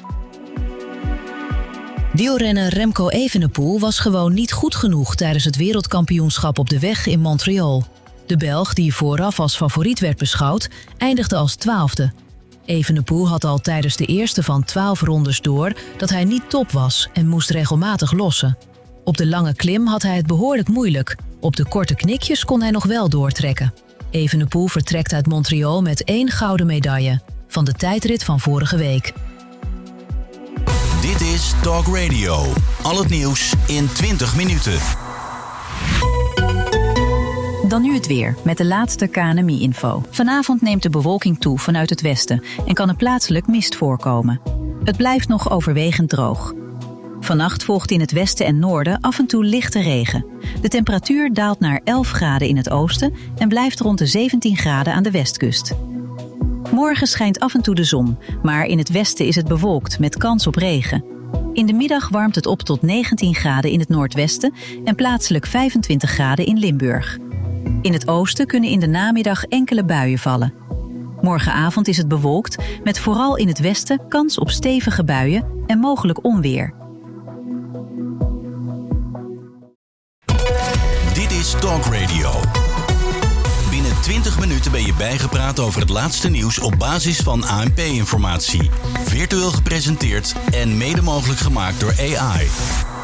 Wielrenner Remco Evenepoel was gewoon niet goed genoeg tijdens het wereldkampioenschap op de weg in Montreal. De Belg, die vooraf als favoriet werd beschouwd, eindigde als twaalfde. Evenepoel had al tijdens de eerste van twaalf rondes door dat hij niet top was en moest regelmatig lossen. Op de lange klim had hij het behoorlijk moeilijk. Op de korte knikjes kon hij nog wel doortrekken. Evenepoel vertrekt uit Montreal met één gouden medaille van de tijdrit van vorige week. Dit is Talk Radio. Al het nieuws in twintig minuten. Dan nu het weer, met de laatste K N M I-info. Vanavond neemt de bewolking toe vanuit het westen en kan er plaatselijk mist voorkomen. Het blijft nog overwegend droog. Vannacht volgt in het westen en noorden af en toe lichte regen. De temperatuur daalt naar elf graden in het oosten en blijft rond de zeventien graden aan de westkust. Morgen schijnt af en toe de zon, maar in het westen is het bewolkt met kans op regen. In de middag warmt het op tot negentien graden in het noordwesten en plaatselijk vijfentwintig graden in Limburg. In het oosten kunnen in de namiddag enkele buien vallen. Morgenavond is het bewolkt met vooral in het westen kans op stevige buien en mogelijk onweer. Dit is Talk Radio. Binnen twintig minuten ben je bijgepraat over het laatste nieuws op basis van A N P-informatie. Virtueel gepresenteerd en mede mogelijk gemaakt door A I.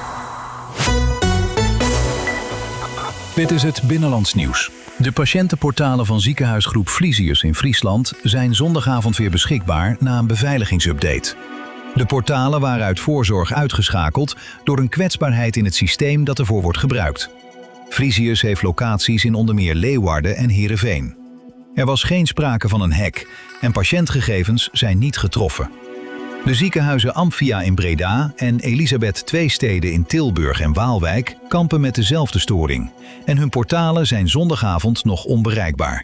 Dit is het Binnenlands nieuws. De patiëntenportalen van ziekenhuisgroep Vliesius in Friesland zijn zondagavond weer beschikbaar na een beveiligingsupdate. De portalen waren uit voorzorg uitgeschakeld door een kwetsbaarheid in het systeem dat ervoor wordt gebruikt. Vliesius heeft locaties in onder meer Leeuwarden en Heerenveen. Er was geen sprake van een hack en patiëntgegevens zijn niet getroffen. De ziekenhuizen Amphia in Breda en Elisabeth Tweesteden in Tilburg en Waalwijk kampen met dezelfde storing. En hun portalen zijn zondagavond nog onbereikbaar.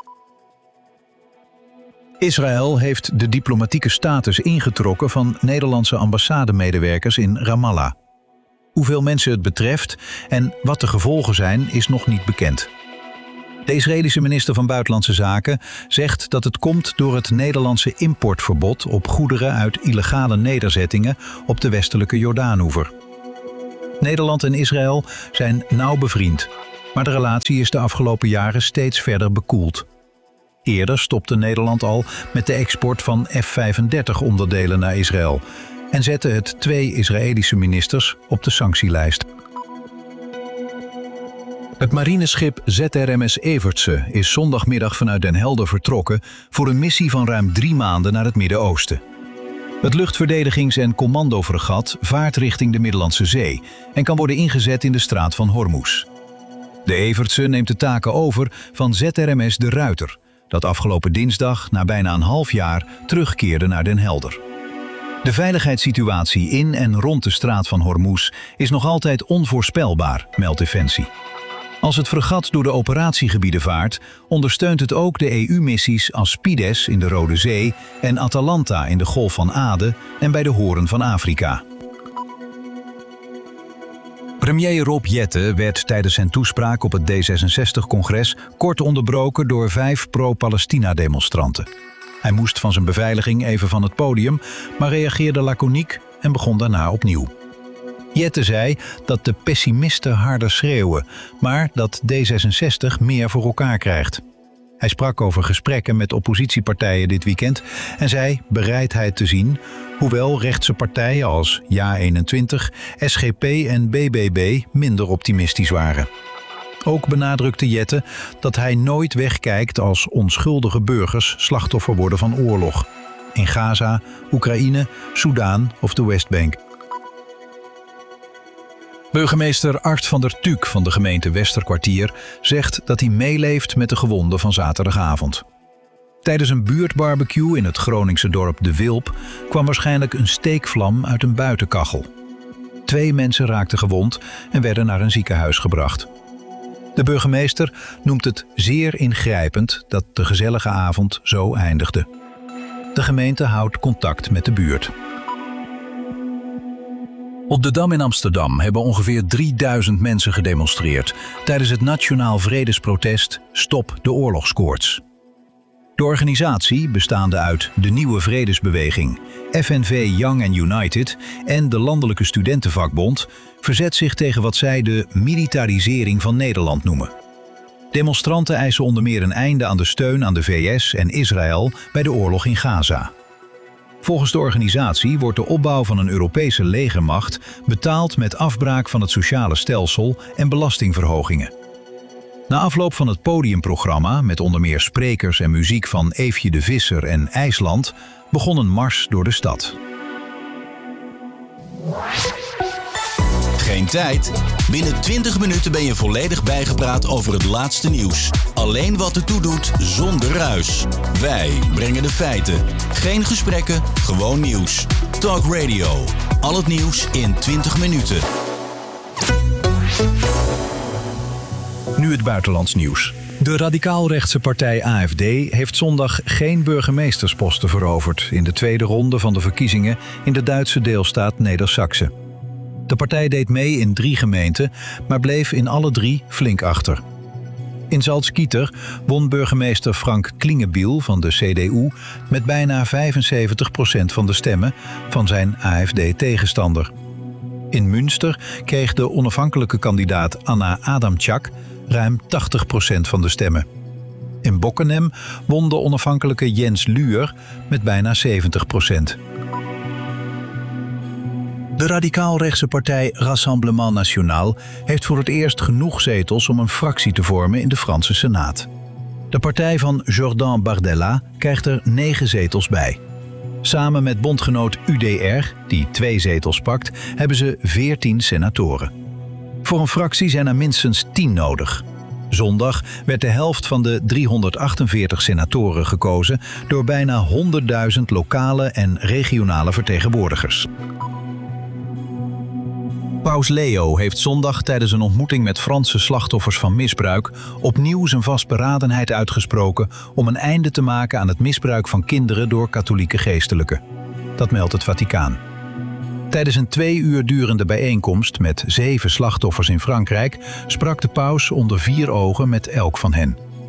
Israël heeft de diplomatieke status ingetrokken van Nederlandse ambassademedewerkers in Ramallah. Hoeveel mensen het betreft en wat de gevolgen zijn, is nog niet bekend. De Israëlische minister van Buitenlandse Zaken zegt dat het komt door het Nederlandse importverbod op goederen uit illegale nederzettingen op de westelijke Jordaanoever. Nederland en Israël zijn nauw bevriend, maar de relatie is de afgelopen jaren steeds verder bekoeld. Eerder stopte Nederland al met de export van F vijfendertig onderdelen naar Israël en zette het twee Israëlische ministers op de sanctielijst. Het marineschip Z R M S Evertse is zondagmiddag vanuit Den Helder vertrokken voor een missie van ruim drie maanden naar het Midden-Oosten. Het luchtverdedigings- en commandofregat vaart richting de Middellandse Zee en kan worden ingezet in de straat van Hormuz. De Evertse neemt de taken over van Z R M S De Ruiter, dat afgelopen dinsdag na bijna een half jaar terugkeerde naar Den Helder. De veiligheidssituatie in en rond de straat van Hormuz is nog altijd onvoorspelbaar, meldt Defensie. Als het fregat door de operatiegebieden vaart, ondersteunt het ook de E U-missies Aspides in de Rode Zee en Atalanta in de Golf van Aden en bij de Hoorn van Afrika. Premier Rob Jetten werd tijdens zijn toespraak op het D zesenzestig-congres kort onderbroken door vijf pro-Palestina-demonstranten. Hij moest van zijn beveiliging even van het podium, maar reageerde laconiek en begon daarna opnieuw. Jetten zei dat de pessimisten harder schreeuwen, maar dat D zesenzestig meer voor elkaar krijgt. Hij sprak over gesprekken met oppositiepartijen dit weekend en zei bereidheid te zien, hoewel rechtse partijen als Ja eenentwintig, S G P en B B B minder optimistisch waren. Ook benadrukte Jetten dat hij nooit wegkijkt als onschuldige burgers slachtoffer worden van oorlog. In Gaza, Oekraïne, Soudaan of de Westbank. Burgemeester Art van der Tuuk van de gemeente Westerkwartier zegt dat hij meeleeft met de gewonden van zaterdagavond. Tijdens een buurtbarbecue in het Groningse dorp De Wilp kwam waarschijnlijk een steekvlam uit een buitenkachel. Twee mensen raakten gewond en werden naar een ziekenhuis gebracht. De burgemeester noemt het zeer ingrijpend dat de gezellige avond zo eindigde. De gemeente houdt contact met de buurt. Op de Dam in Amsterdam hebben ongeveer drieduizend mensen gedemonstreerd tijdens het nationaal vredesprotest Stop de oorlogskoorts. De organisatie, bestaande uit de Nieuwe Vredesbeweging, F N V Young and United en de Landelijke Studentenvakbond, verzet zich tegen wat zij de militarisering van Nederland noemen. Demonstranten eisen onder meer een einde aan de steun aan de V S en Israël bij de oorlog in Gaza. Volgens de organisatie wordt de opbouw van een Europese legermacht betaald met afbraak van het sociale stelsel en belastingverhogingen. Na afloop van het podiumprogramma, met onder meer sprekers en muziek van Eefje de Visser en IJsland, begon een mars door de stad. Geen tijd? Binnen twintig minuten ben je volledig bijgepraat over het laatste nieuws. Alleen wat ertoe doet, zonder ruis. Wij brengen de feiten. Geen gesprekken, gewoon nieuws. Talk Radio. Al het nieuws in twintig minuten. Nu het buitenlands nieuws. De radicaal-rechtse partij A F D heeft zondag geen burgemeestersposten veroverd in de tweede ronde van de verkiezingen in de Duitse deelstaat Neder-Saxe. De partij deed mee in drie gemeenten, maar bleef in alle drie flink achter. In Salzgitter won burgemeester Frank Klingebiel van de C D U met bijna vijfenzeventig procent van de stemmen van zijn A F D-tegenstander. In Münster kreeg de onafhankelijke kandidaat Anna Adamczak ruim tachtig procent van de stemmen. In Bockenem won de onafhankelijke Jens Luer met bijna zeventig procent. De radicaal-rechtse partij Rassemblement National heeft voor het eerst genoeg zetels om een fractie te vormen in de Franse Senaat. De partij van Jordan Bardella krijgt er negen zetels bij. Samen met bondgenoot U D R, die twee zetels pakt, hebben ze veertien senatoren. Voor een fractie zijn er minstens tien nodig. Zondag werd de helft van de driehonderdachtenveertig senatoren gekozen door bijna honderdduizend lokale en regionale vertegenwoordigers. Paus Leo heeft zondag tijdens een ontmoeting met Franse slachtoffers van misbruik opnieuw zijn vastberadenheid uitgesproken om een einde te maken aan het misbruik van kinderen door katholieke geestelijken. Dat meldt het Vaticaan. Tijdens een twee uur durende bijeenkomst met zeven slachtoffers in Frankrijk sprak de paus onder vier ogen met elk van hen.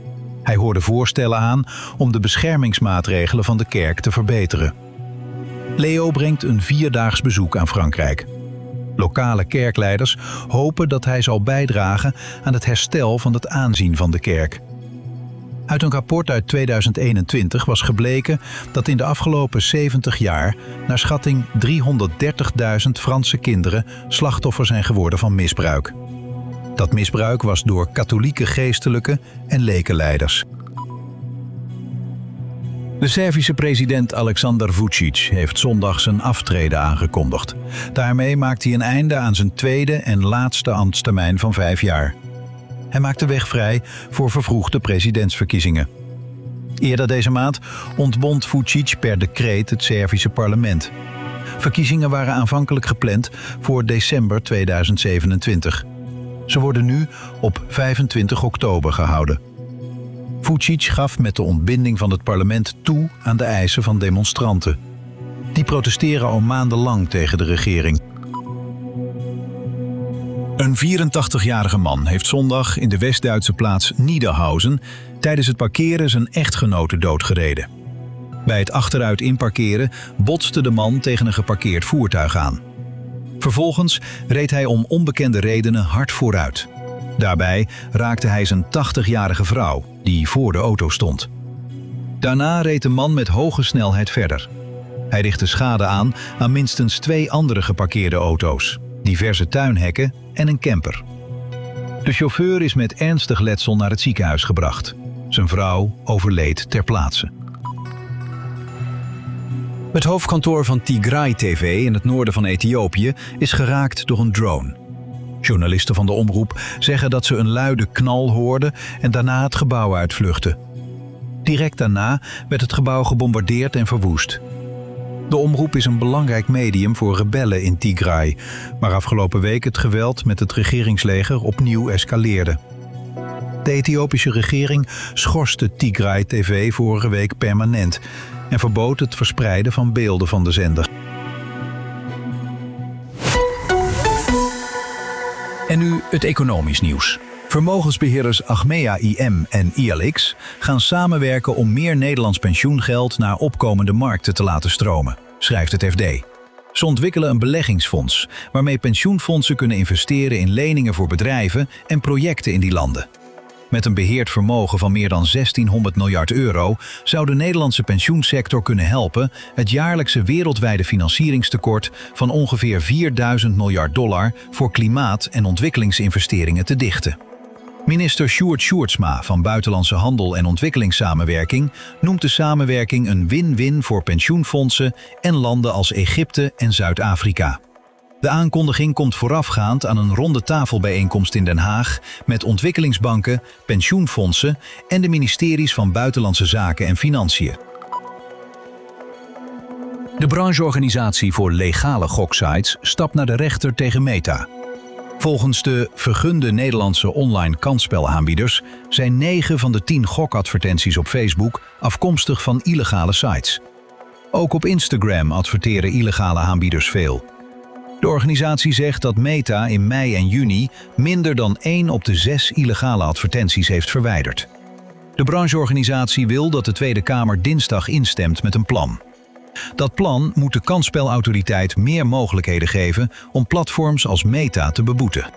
Hij hoorde voorstellen aan om de beschermingsmaatregelen van de kerk te verbeteren. Leo brengt een vierdaags bezoek aan Frankrijk. Lokale kerkleiders hopen dat hij zal bijdragen aan het herstel van het aanzien van de kerk. Uit een rapport uit tweeduizend eenentwintig was gebleken dat in de afgelopen zeventig jaar naar schatting driehonderddertigduizend Franse kinderen slachtoffer zijn geworden van misbruik. Dat misbruik was door katholieke geestelijken en lekenleiders. De Servische president Aleksandar Vučić heeft zondag zijn aftreden aangekondigd. Daarmee maakt hij een einde aan zijn tweede en laatste ambtstermijn van vijf jaar. Hij maakt de weg vrij voor vervroegde presidentsverkiezingen. Eerder deze maand ontbond Vučić per decreet het Servische parlement. Verkiezingen waren aanvankelijk gepland voor december tweeduizend zevenentwintig. Ze worden nu op vijfentwintig oktober gehouden. Vučić gaf met de ontbinding van het parlement toe aan de eisen van demonstranten. Die protesteren al maandenlang tegen de regering. Een vierentachtigjarige man heeft zondag in de West-Duitse plaats Niederhausen tijdens het parkeren zijn echtgenote doodgereden. Bij het achteruit inparkeren botste de man tegen een geparkeerd voertuig aan. Vervolgens reed hij om onbekende redenen hard vooruit. Daarbij raakte hij zijn tachtigjarige vrouw, die voor de auto stond. Daarna reed de man met hoge snelheid verder. Hij richtte schade aan aan minstens twee andere geparkeerde auto's, diverse tuinhekken en een camper. De chauffeur is met ernstig letsel naar het ziekenhuis gebracht. Zijn vrouw overleed ter plaatse. Het hoofdkantoor van Tigray T V in het noorden van Ethiopië is geraakt door een drone. Journalisten van de omroep zeggen dat ze een luide knal hoorden en daarna het gebouw uitvluchtten. Direct daarna werd het gebouw gebombardeerd en verwoest. De omroep is een belangrijk medium voor rebellen in Tigray, maar afgelopen week het geweld met het regeringsleger opnieuw escaleerde. De Ethiopische regering schorste Tigray T V vorige week permanent en verbood het verspreiden van beelden van de zender. En nu het economisch nieuws. Vermogensbeheerders Achmea I M en I L X gaan samenwerken om meer Nederlands pensioengeld naar opkomende markten te laten stromen, schrijft het F D. Ze ontwikkelen een beleggingsfonds waarmee pensioenfondsen kunnen investeren in leningen voor bedrijven en projecten in die landen. Met een beheerd vermogen van meer dan zestienhonderd miljard euro zou de Nederlandse pensioensector kunnen helpen het jaarlijkse wereldwijde financieringstekort van ongeveer vierduizend miljard dollar voor klimaat- en ontwikkelingsinvesteringen te dichten. Minister Sjoerd Sjoerdsma van Buitenlandse Handel en Ontwikkelingssamenwerking noemt de samenwerking een win-win voor pensioenfondsen en landen als Egypte en Zuid-Afrika. De aankondiging komt voorafgaand aan een ronde tafelbijeenkomst in Den Haag met ontwikkelingsbanken, pensioenfondsen en de ministeries van Buitenlandse Zaken en Financiën. De brancheorganisatie voor legale goksites stapt naar de rechter tegen Meta. Volgens de vergunde Nederlandse online kansspelaanbieders zijn negen van de tien gokadvertenties op Facebook afkomstig van illegale sites. Ook op Instagram adverteren illegale aanbieders veel. De organisatie zegt dat Meta in mei en juni minder dan één op de zes illegale advertenties heeft verwijderd. De brancheorganisatie wil dat de Tweede Kamer dinsdag instemt met een plan. Dat plan moet de kansspelautoriteit meer mogelijkheden geven om platforms als Meta te beboeten.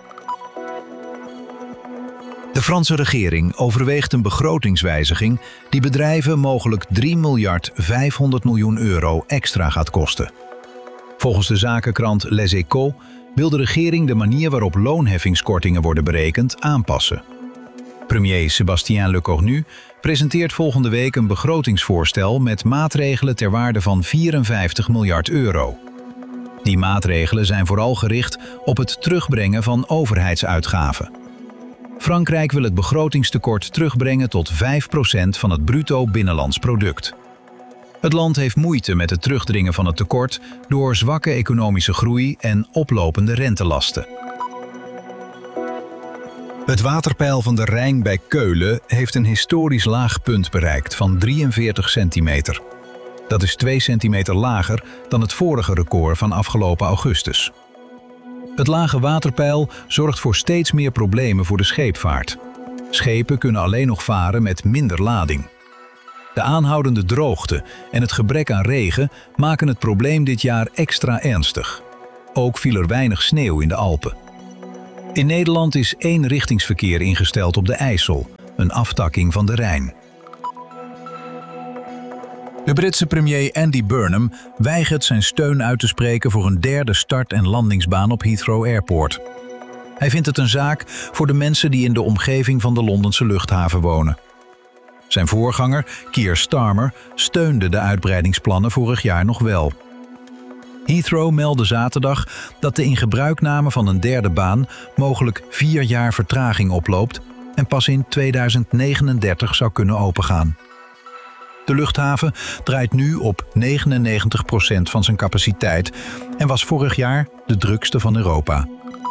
De Franse regering overweegt een begrotingswijziging die bedrijven mogelijk drie miljard vijfhonderd miljoen euro extra gaat kosten. Volgens de zakenkrant Les Echos wil de regering de manier waarop loonheffingskortingen worden berekend aanpassen. Premier Sébastien Lecornu presenteert volgende week een begrotingsvoorstel met maatregelen ter waarde van vierenvijftig miljard euro. Die maatregelen zijn vooral gericht op het terugbrengen van overheidsuitgaven. Frankrijk wil het begrotingstekort terugbrengen tot vijf procent van het bruto binnenlands product. Het land heeft moeite met het terugdringen van het tekort door zwakke economische groei en oplopende rentelasten. Het waterpeil van de Rijn bij Keulen heeft een historisch laag punt bereikt van drieënveertig centimeter. Dat is twee centimeter lager dan het vorige record van afgelopen augustus. Het lage waterpeil zorgt voor steeds meer problemen voor de scheepvaart. Schepen kunnen alleen nog varen met minder lading. De aanhoudende droogte en het gebrek aan regen maken het probleem dit jaar extra ernstig. Ook viel er weinig sneeuw in de Alpen. In Nederland is eenrichtingsverkeer ingesteld op de IJssel, een aftakking van de Rijn. De Britse premier Andy Burnham weigert zijn steun uit te spreken voor een derde start- en landingsbaan op Heathrow Airport. Hij vindt het een zaak voor de mensen die in de omgeving van de Londense luchthaven wonen. Zijn voorganger, Keir Starmer, steunde de uitbreidingsplannen vorig jaar nog wel. Heathrow meldde zaterdag dat de ingebruikname van een derde baan mogelijk vier jaar vertraging oploopt en pas in tweeduizend negenendertig zou kunnen opengaan. De luchthaven draait nu op negenennegentig procent van zijn capaciteit en was vorig jaar de drukste van Europa.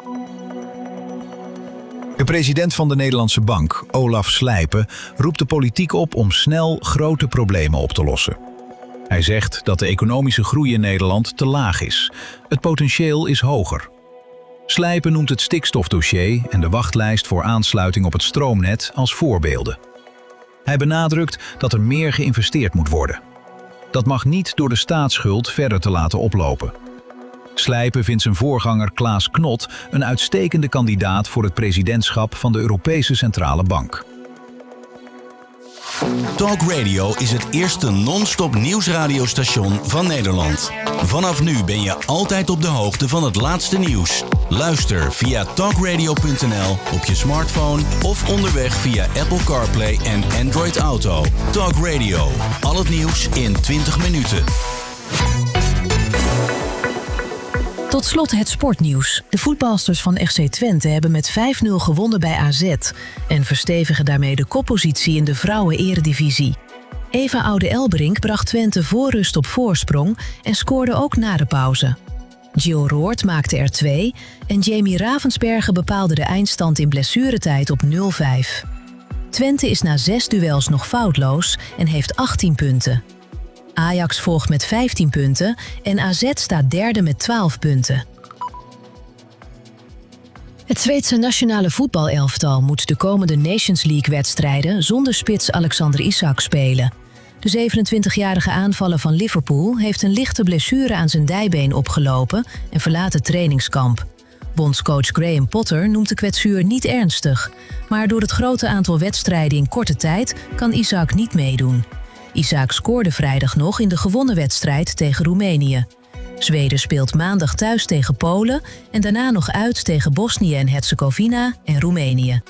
De president van de Nederlandse Bank, Olaf Slijpen, roept de politiek op om snel grote problemen op te lossen. Hij zegt dat de economische groei in Nederland te laag is. Het potentieel is hoger. Slijpen noemt het stikstofdossier en de wachtlijst voor aansluiting op het stroomnet als voorbeelden. Hij benadrukt dat er meer geïnvesteerd moet worden. Dat mag niet door de staatsschuld verder te laten oplopen. Slijpen vindt zijn voorganger Klaas Knot een uitstekende kandidaat voor het presidentschap van de Europese Centrale Bank. Talk Radio is het eerste non-stop nieuwsradiostation van Nederland. Vanaf nu ben je altijd op de hoogte van het laatste nieuws. Luister via talkradio punt n l op je smartphone of onderweg via Apple CarPlay en Android Auto. Talk Radio, al het nieuws in twintig minuten. Tot slot het sportnieuws. De voetbalsters van F C Twente hebben met vijf nul gewonnen bij A Z en verstevigen daarmee de koppositie in de vrouwen-eredivisie. Eva Oude-Elberink bracht Twente voor rust op voorsprong en scoorde ook na de pauze. Jill Roord maakte er twee en Jamie Ravensbergen bepaalde de eindstand in blessuretijd op nul vijf. Twente is na zes duels nog foutloos en heeft achttien punten. Ajax volgt met vijftien punten en A Z staat derde met twaalf punten. Het Zweedse nationale voetbalelftal moet de komende Nations League-wedstrijden zonder spits Alexander Isak spelen. De zevenentwintigjarige aanvaller van Liverpool heeft een lichte blessure aan zijn dijbeen opgelopen en verlaat het trainingskamp. Bondscoach Graham Potter noemt de kwetsuur niet ernstig, maar door het grote aantal wedstrijden in korte tijd kan Isak niet meedoen. Isak scoorde vrijdag nog in de gewonnen wedstrijd tegen Roemenië. Zweden speelt maandag thuis tegen Polen en daarna nog uit tegen Bosnië en Herzegovina en Roemenië.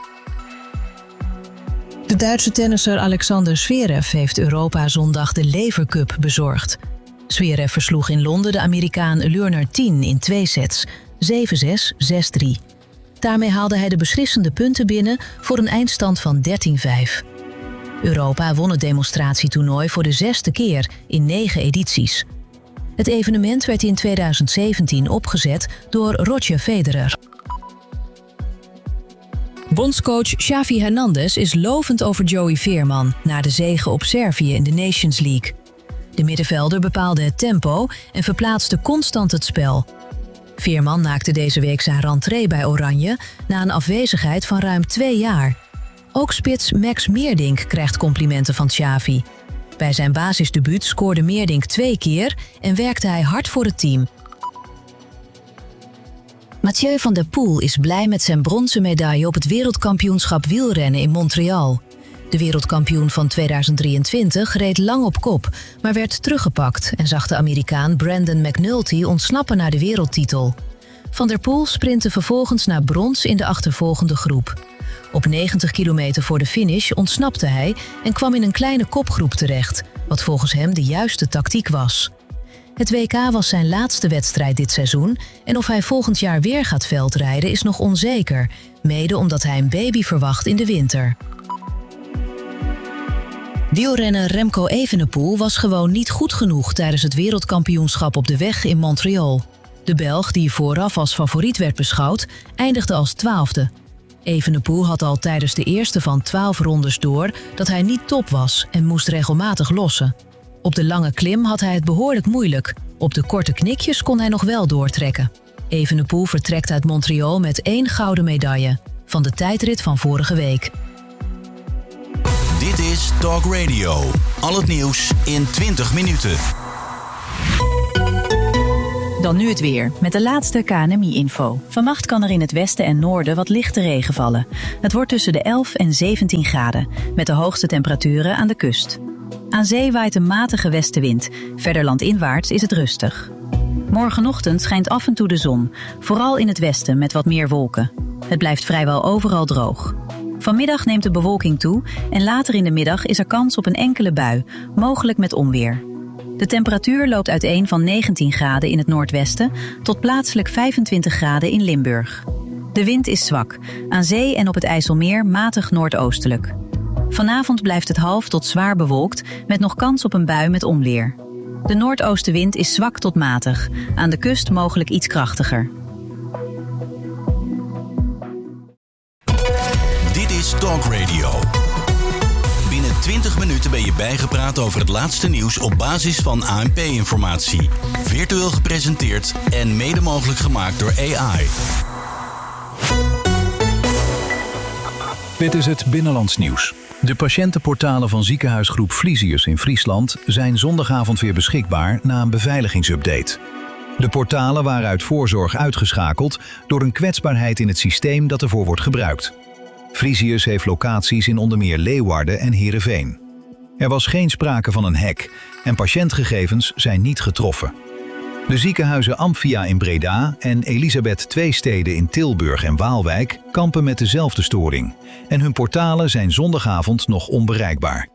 De Duitse tennisser Alexander Zverev heeft Europa zondag de Lever Cup bezorgd. Zverev versloeg in Londen de Amerikaan Leonard Tien in twee sets, zeven zes, zes drie. Daarmee haalde hij de beslissende punten binnen voor een eindstand van dertien vijf. Europa won het demonstratietoernooi voor de zesde keer in negen edities. Het evenement werd in tweeduizend zeventien opgezet door Roger Federer. Bondscoach Xavi Hernandez is lovend over Joey Veerman na de zege op Servië in de Nations League. De middenvelder bepaalde het tempo en verplaatste constant het spel. Veerman maakte deze week zijn rentree bij Oranje na een afwezigheid van ruim twee jaar. Ook spits Max Meerdink krijgt complimenten van Xavi. Bij zijn basisdebuut scoorde Meerdink twee keer en werkte hij hard voor het team. Mathieu van der Poel is blij met zijn bronzen medaille op het wereldkampioenschap wielrennen in Montreal. De wereldkampioen van tweeduizend drieëntwintig reed lang op kop, maar werd teruggepakt en zag de Amerikaan Brandon McNulty ontsnappen naar de wereldtitel. Van der Poel sprintte vervolgens naar brons in de achtervolgende groep. Op negentig kilometer voor de finish ontsnapte hij en kwam in een kleine kopgroep terecht, wat volgens hem de juiste tactiek was. Het W K was zijn laatste wedstrijd dit seizoen en of hij volgend jaar weer gaat veldrijden is nog onzeker, mede omdat hij een baby verwacht in de winter. Wielrenner Remco Evenepoel was gewoon niet goed genoeg tijdens het wereldkampioenschap op de weg in Montreal. De Belg, die vooraf als favoriet werd beschouwd, eindigde als twaalfde. Evenepoel had al tijdens de eerste van twaalf rondes door dat hij niet top was en moest regelmatig lossen. Op de lange klim had hij het behoorlijk moeilijk. Op de korte knikjes kon hij nog wel doortrekken. Evenepoel vertrekt uit Montreal met één gouden medaille. van de tijdrit van vorige week. Dit is Talk Radio. Al het nieuws in twintig minuten. Dan nu het weer, met de laatste K N M I-info. Vannacht kan er in het westen en noorden wat lichte regen vallen. Het wordt tussen de elf en zeventien graden, met de hoogste temperaturen aan de kust. Aan zee waait een matige westenwind, verder landinwaarts is het rustig. Morgenochtend schijnt af en toe de zon, vooral in het westen met wat meer wolken. Het blijft vrijwel overal droog. Vanmiddag neemt de bewolking toe en later in de middag is er kans op een enkele bui, mogelijk met onweer. De temperatuur loopt uiteen van negentien graden in het noordwesten tot plaatselijk vijfentwintig graden in Limburg. De wind is zwak, aan zee en op het IJsselmeer matig noordoostelijk. Vanavond blijft het half tot zwaar bewolkt met nog kans op een bui met onweer. De noordoostenwind is zwak tot matig, aan de kust mogelijk iets krachtiger. Dit is Talk Radio. Binnen twintig minuten ben je bijgepraat over het laatste nieuws op basis van A N P-informatie. Virtueel gepresenteerd en mede mogelijk gemaakt door A I. Dit is het Binnenlands nieuws. De patiëntenportalen van ziekenhuisgroep Vliesius in Friesland zijn zondagavond weer beschikbaar na een beveiligingsupdate. De portalen waren uit voorzorg uitgeschakeld door een kwetsbaarheid in het systeem dat ervoor wordt gebruikt. Vliesius heeft locaties in onder meer Leeuwarden en Heerenveen. Er was geen sprake van een hack en patiëntgegevens zijn niet getroffen. De ziekenhuizen Amphia in Breda en Elisabeth Tweesteden in Tilburg en Waalwijk kampen met dezelfde storing. En hun portalen zijn zondagavond nog onbereikbaar.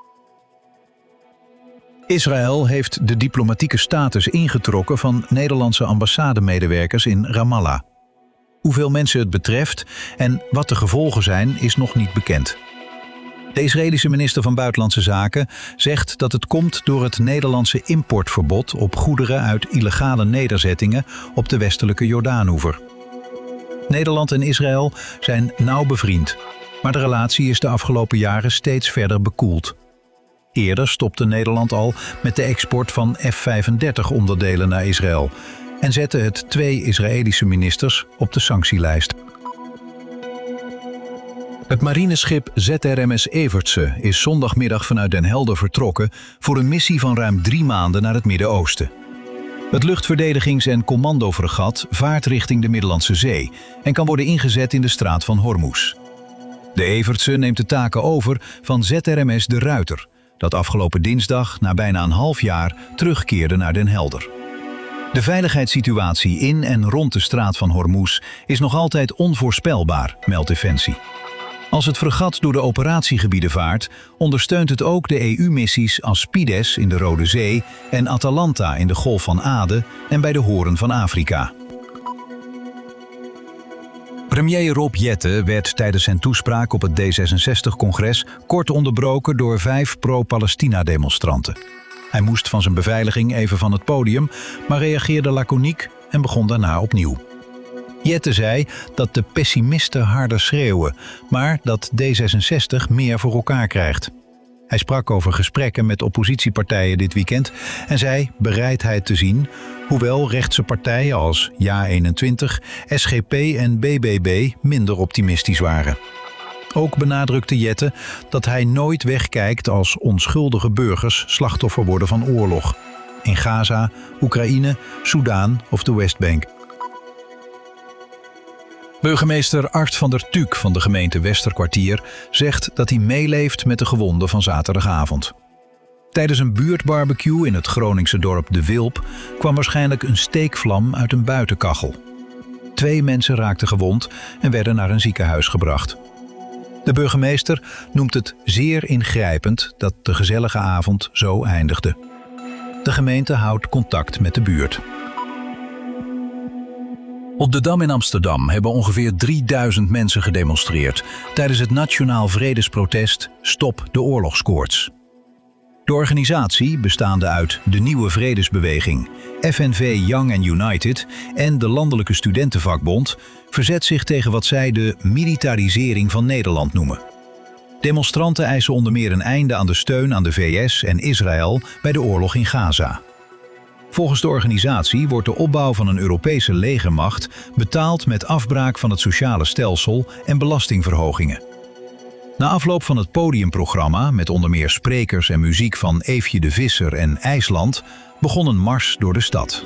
Israël heeft de diplomatieke status ingetrokken van Nederlandse ambassademedewerkers in Ramallah. Hoeveel mensen het betreft en wat de gevolgen zijn, is nog niet bekend. De Israëlische minister van Buitenlandse Zaken zegt dat het komt door het Nederlandse importverbod op goederen uit illegale nederzettingen op de westelijke Jordaanoever. Nederland en Israël zijn nauw bevriend, maar de relatie is de afgelopen jaren steeds verder bekoeld. Eerder stopte Nederland al met de export van F vijfendertig onderdelen naar Israël en zette het twee Israëlische ministers op de sanctielijst. Het marineschip Z R M S Evertse is zondagmiddag vanuit Den Helder vertrokken voor een missie van ruim drie maanden naar het Midden-Oosten. Het luchtverdedigings- en commandofregat vaart richting de Middellandse Zee en kan worden ingezet in de straat van Hormuz. De Evertse neemt de taken over van Z R M S De Ruiter, dat afgelopen dinsdag na bijna een half jaar terugkeerde naar Den Helder. De veiligheidssituatie in en rond de straat van Hormuz is nog altijd onvoorspelbaar, meldt Defensie. Als het fregat door de operatiegebieden vaart, ondersteunt het ook de E U-missies Aspides in de Rode Zee en Atalanta in de Golf van Aden en bij de Hoorn van Afrika. Premier Rob Jetten werd tijdens zijn toespraak op het D zesenzestig-congres kort onderbroken door vijf pro-Palestina-demonstranten. Hij moest van zijn beveiliging even van het podium, maar reageerde laconiek en begon daarna opnieuw. Jetten zei dat de pessimisten harder schreeuwen, maar dat D zesenzestig meer voor elkaar krijgt. Hij sprak over gesprekken met oppositiepartijen dit weekend en zei bereidheid te zien, hoewel rechtse partijen als Ja eenentwintig, S G P en B B B minder optimistisch waren. Ook benadrukte Jetten dat hij nooit wegkijkt als onschuldige burgers slachtoffer worden van oorlog. In Gaza, Oekraïne, Soudaan of de Westbank. Burgemeester Art van der Tuuk van de gemeente Westerkwartier zegt dat hij meeleeft met de gewonden van zaterdagavond. Tijdens een buurtbarbecue in het Groningse dorp De Wilp kwam waarschijnlijk een steekvlam uit een buitenkachel. Twee mensen raakten gewond en werden naar een ziekenhuis gebracht. De burgemeester noemt het zeer ingrijpend dat de gezellige avond zo eindigde. De gemeente houdt contact met de buurt. Op de Dam in Amsterdam hebben ongeveer drieduizend mensen gedemonstreerd tijdens het nationaal vredesprotest Stop de oorlogskoorts. De organisatie, bestaande uit de Nieuwe Vredesbeweging, F N V Young and United en de Landelijke Studentenvakbond, verzet zich tegen wat zij de militarisering van Nederland noemen. Demonstranten eisen onder meer een einde aan de steun aan de V S en Israël bij de oorlog in Gaza. Volgens de organisatie wordt de opbouw van een Europese legermacht betaald met afbraak van het sociale stelsel en belastingverhogingen. Na afloop van het podiumprogramma, met onder meer sprekers en muziek van Eefje de Visser en IJsland, begon een mars door de stad.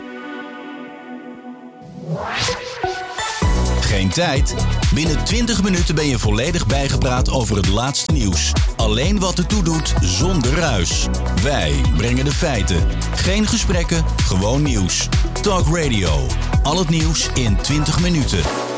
Geen tijd? Binnen twintig minuten ben je volledig bijgepraat over het laatste nieuws. Alleen wat ertoe doet, zonder ruis. Wij brengen de feiten. Geen gesprekken, gewoon nieuws. Talk Radio. Al het nieuws in twintig minuten.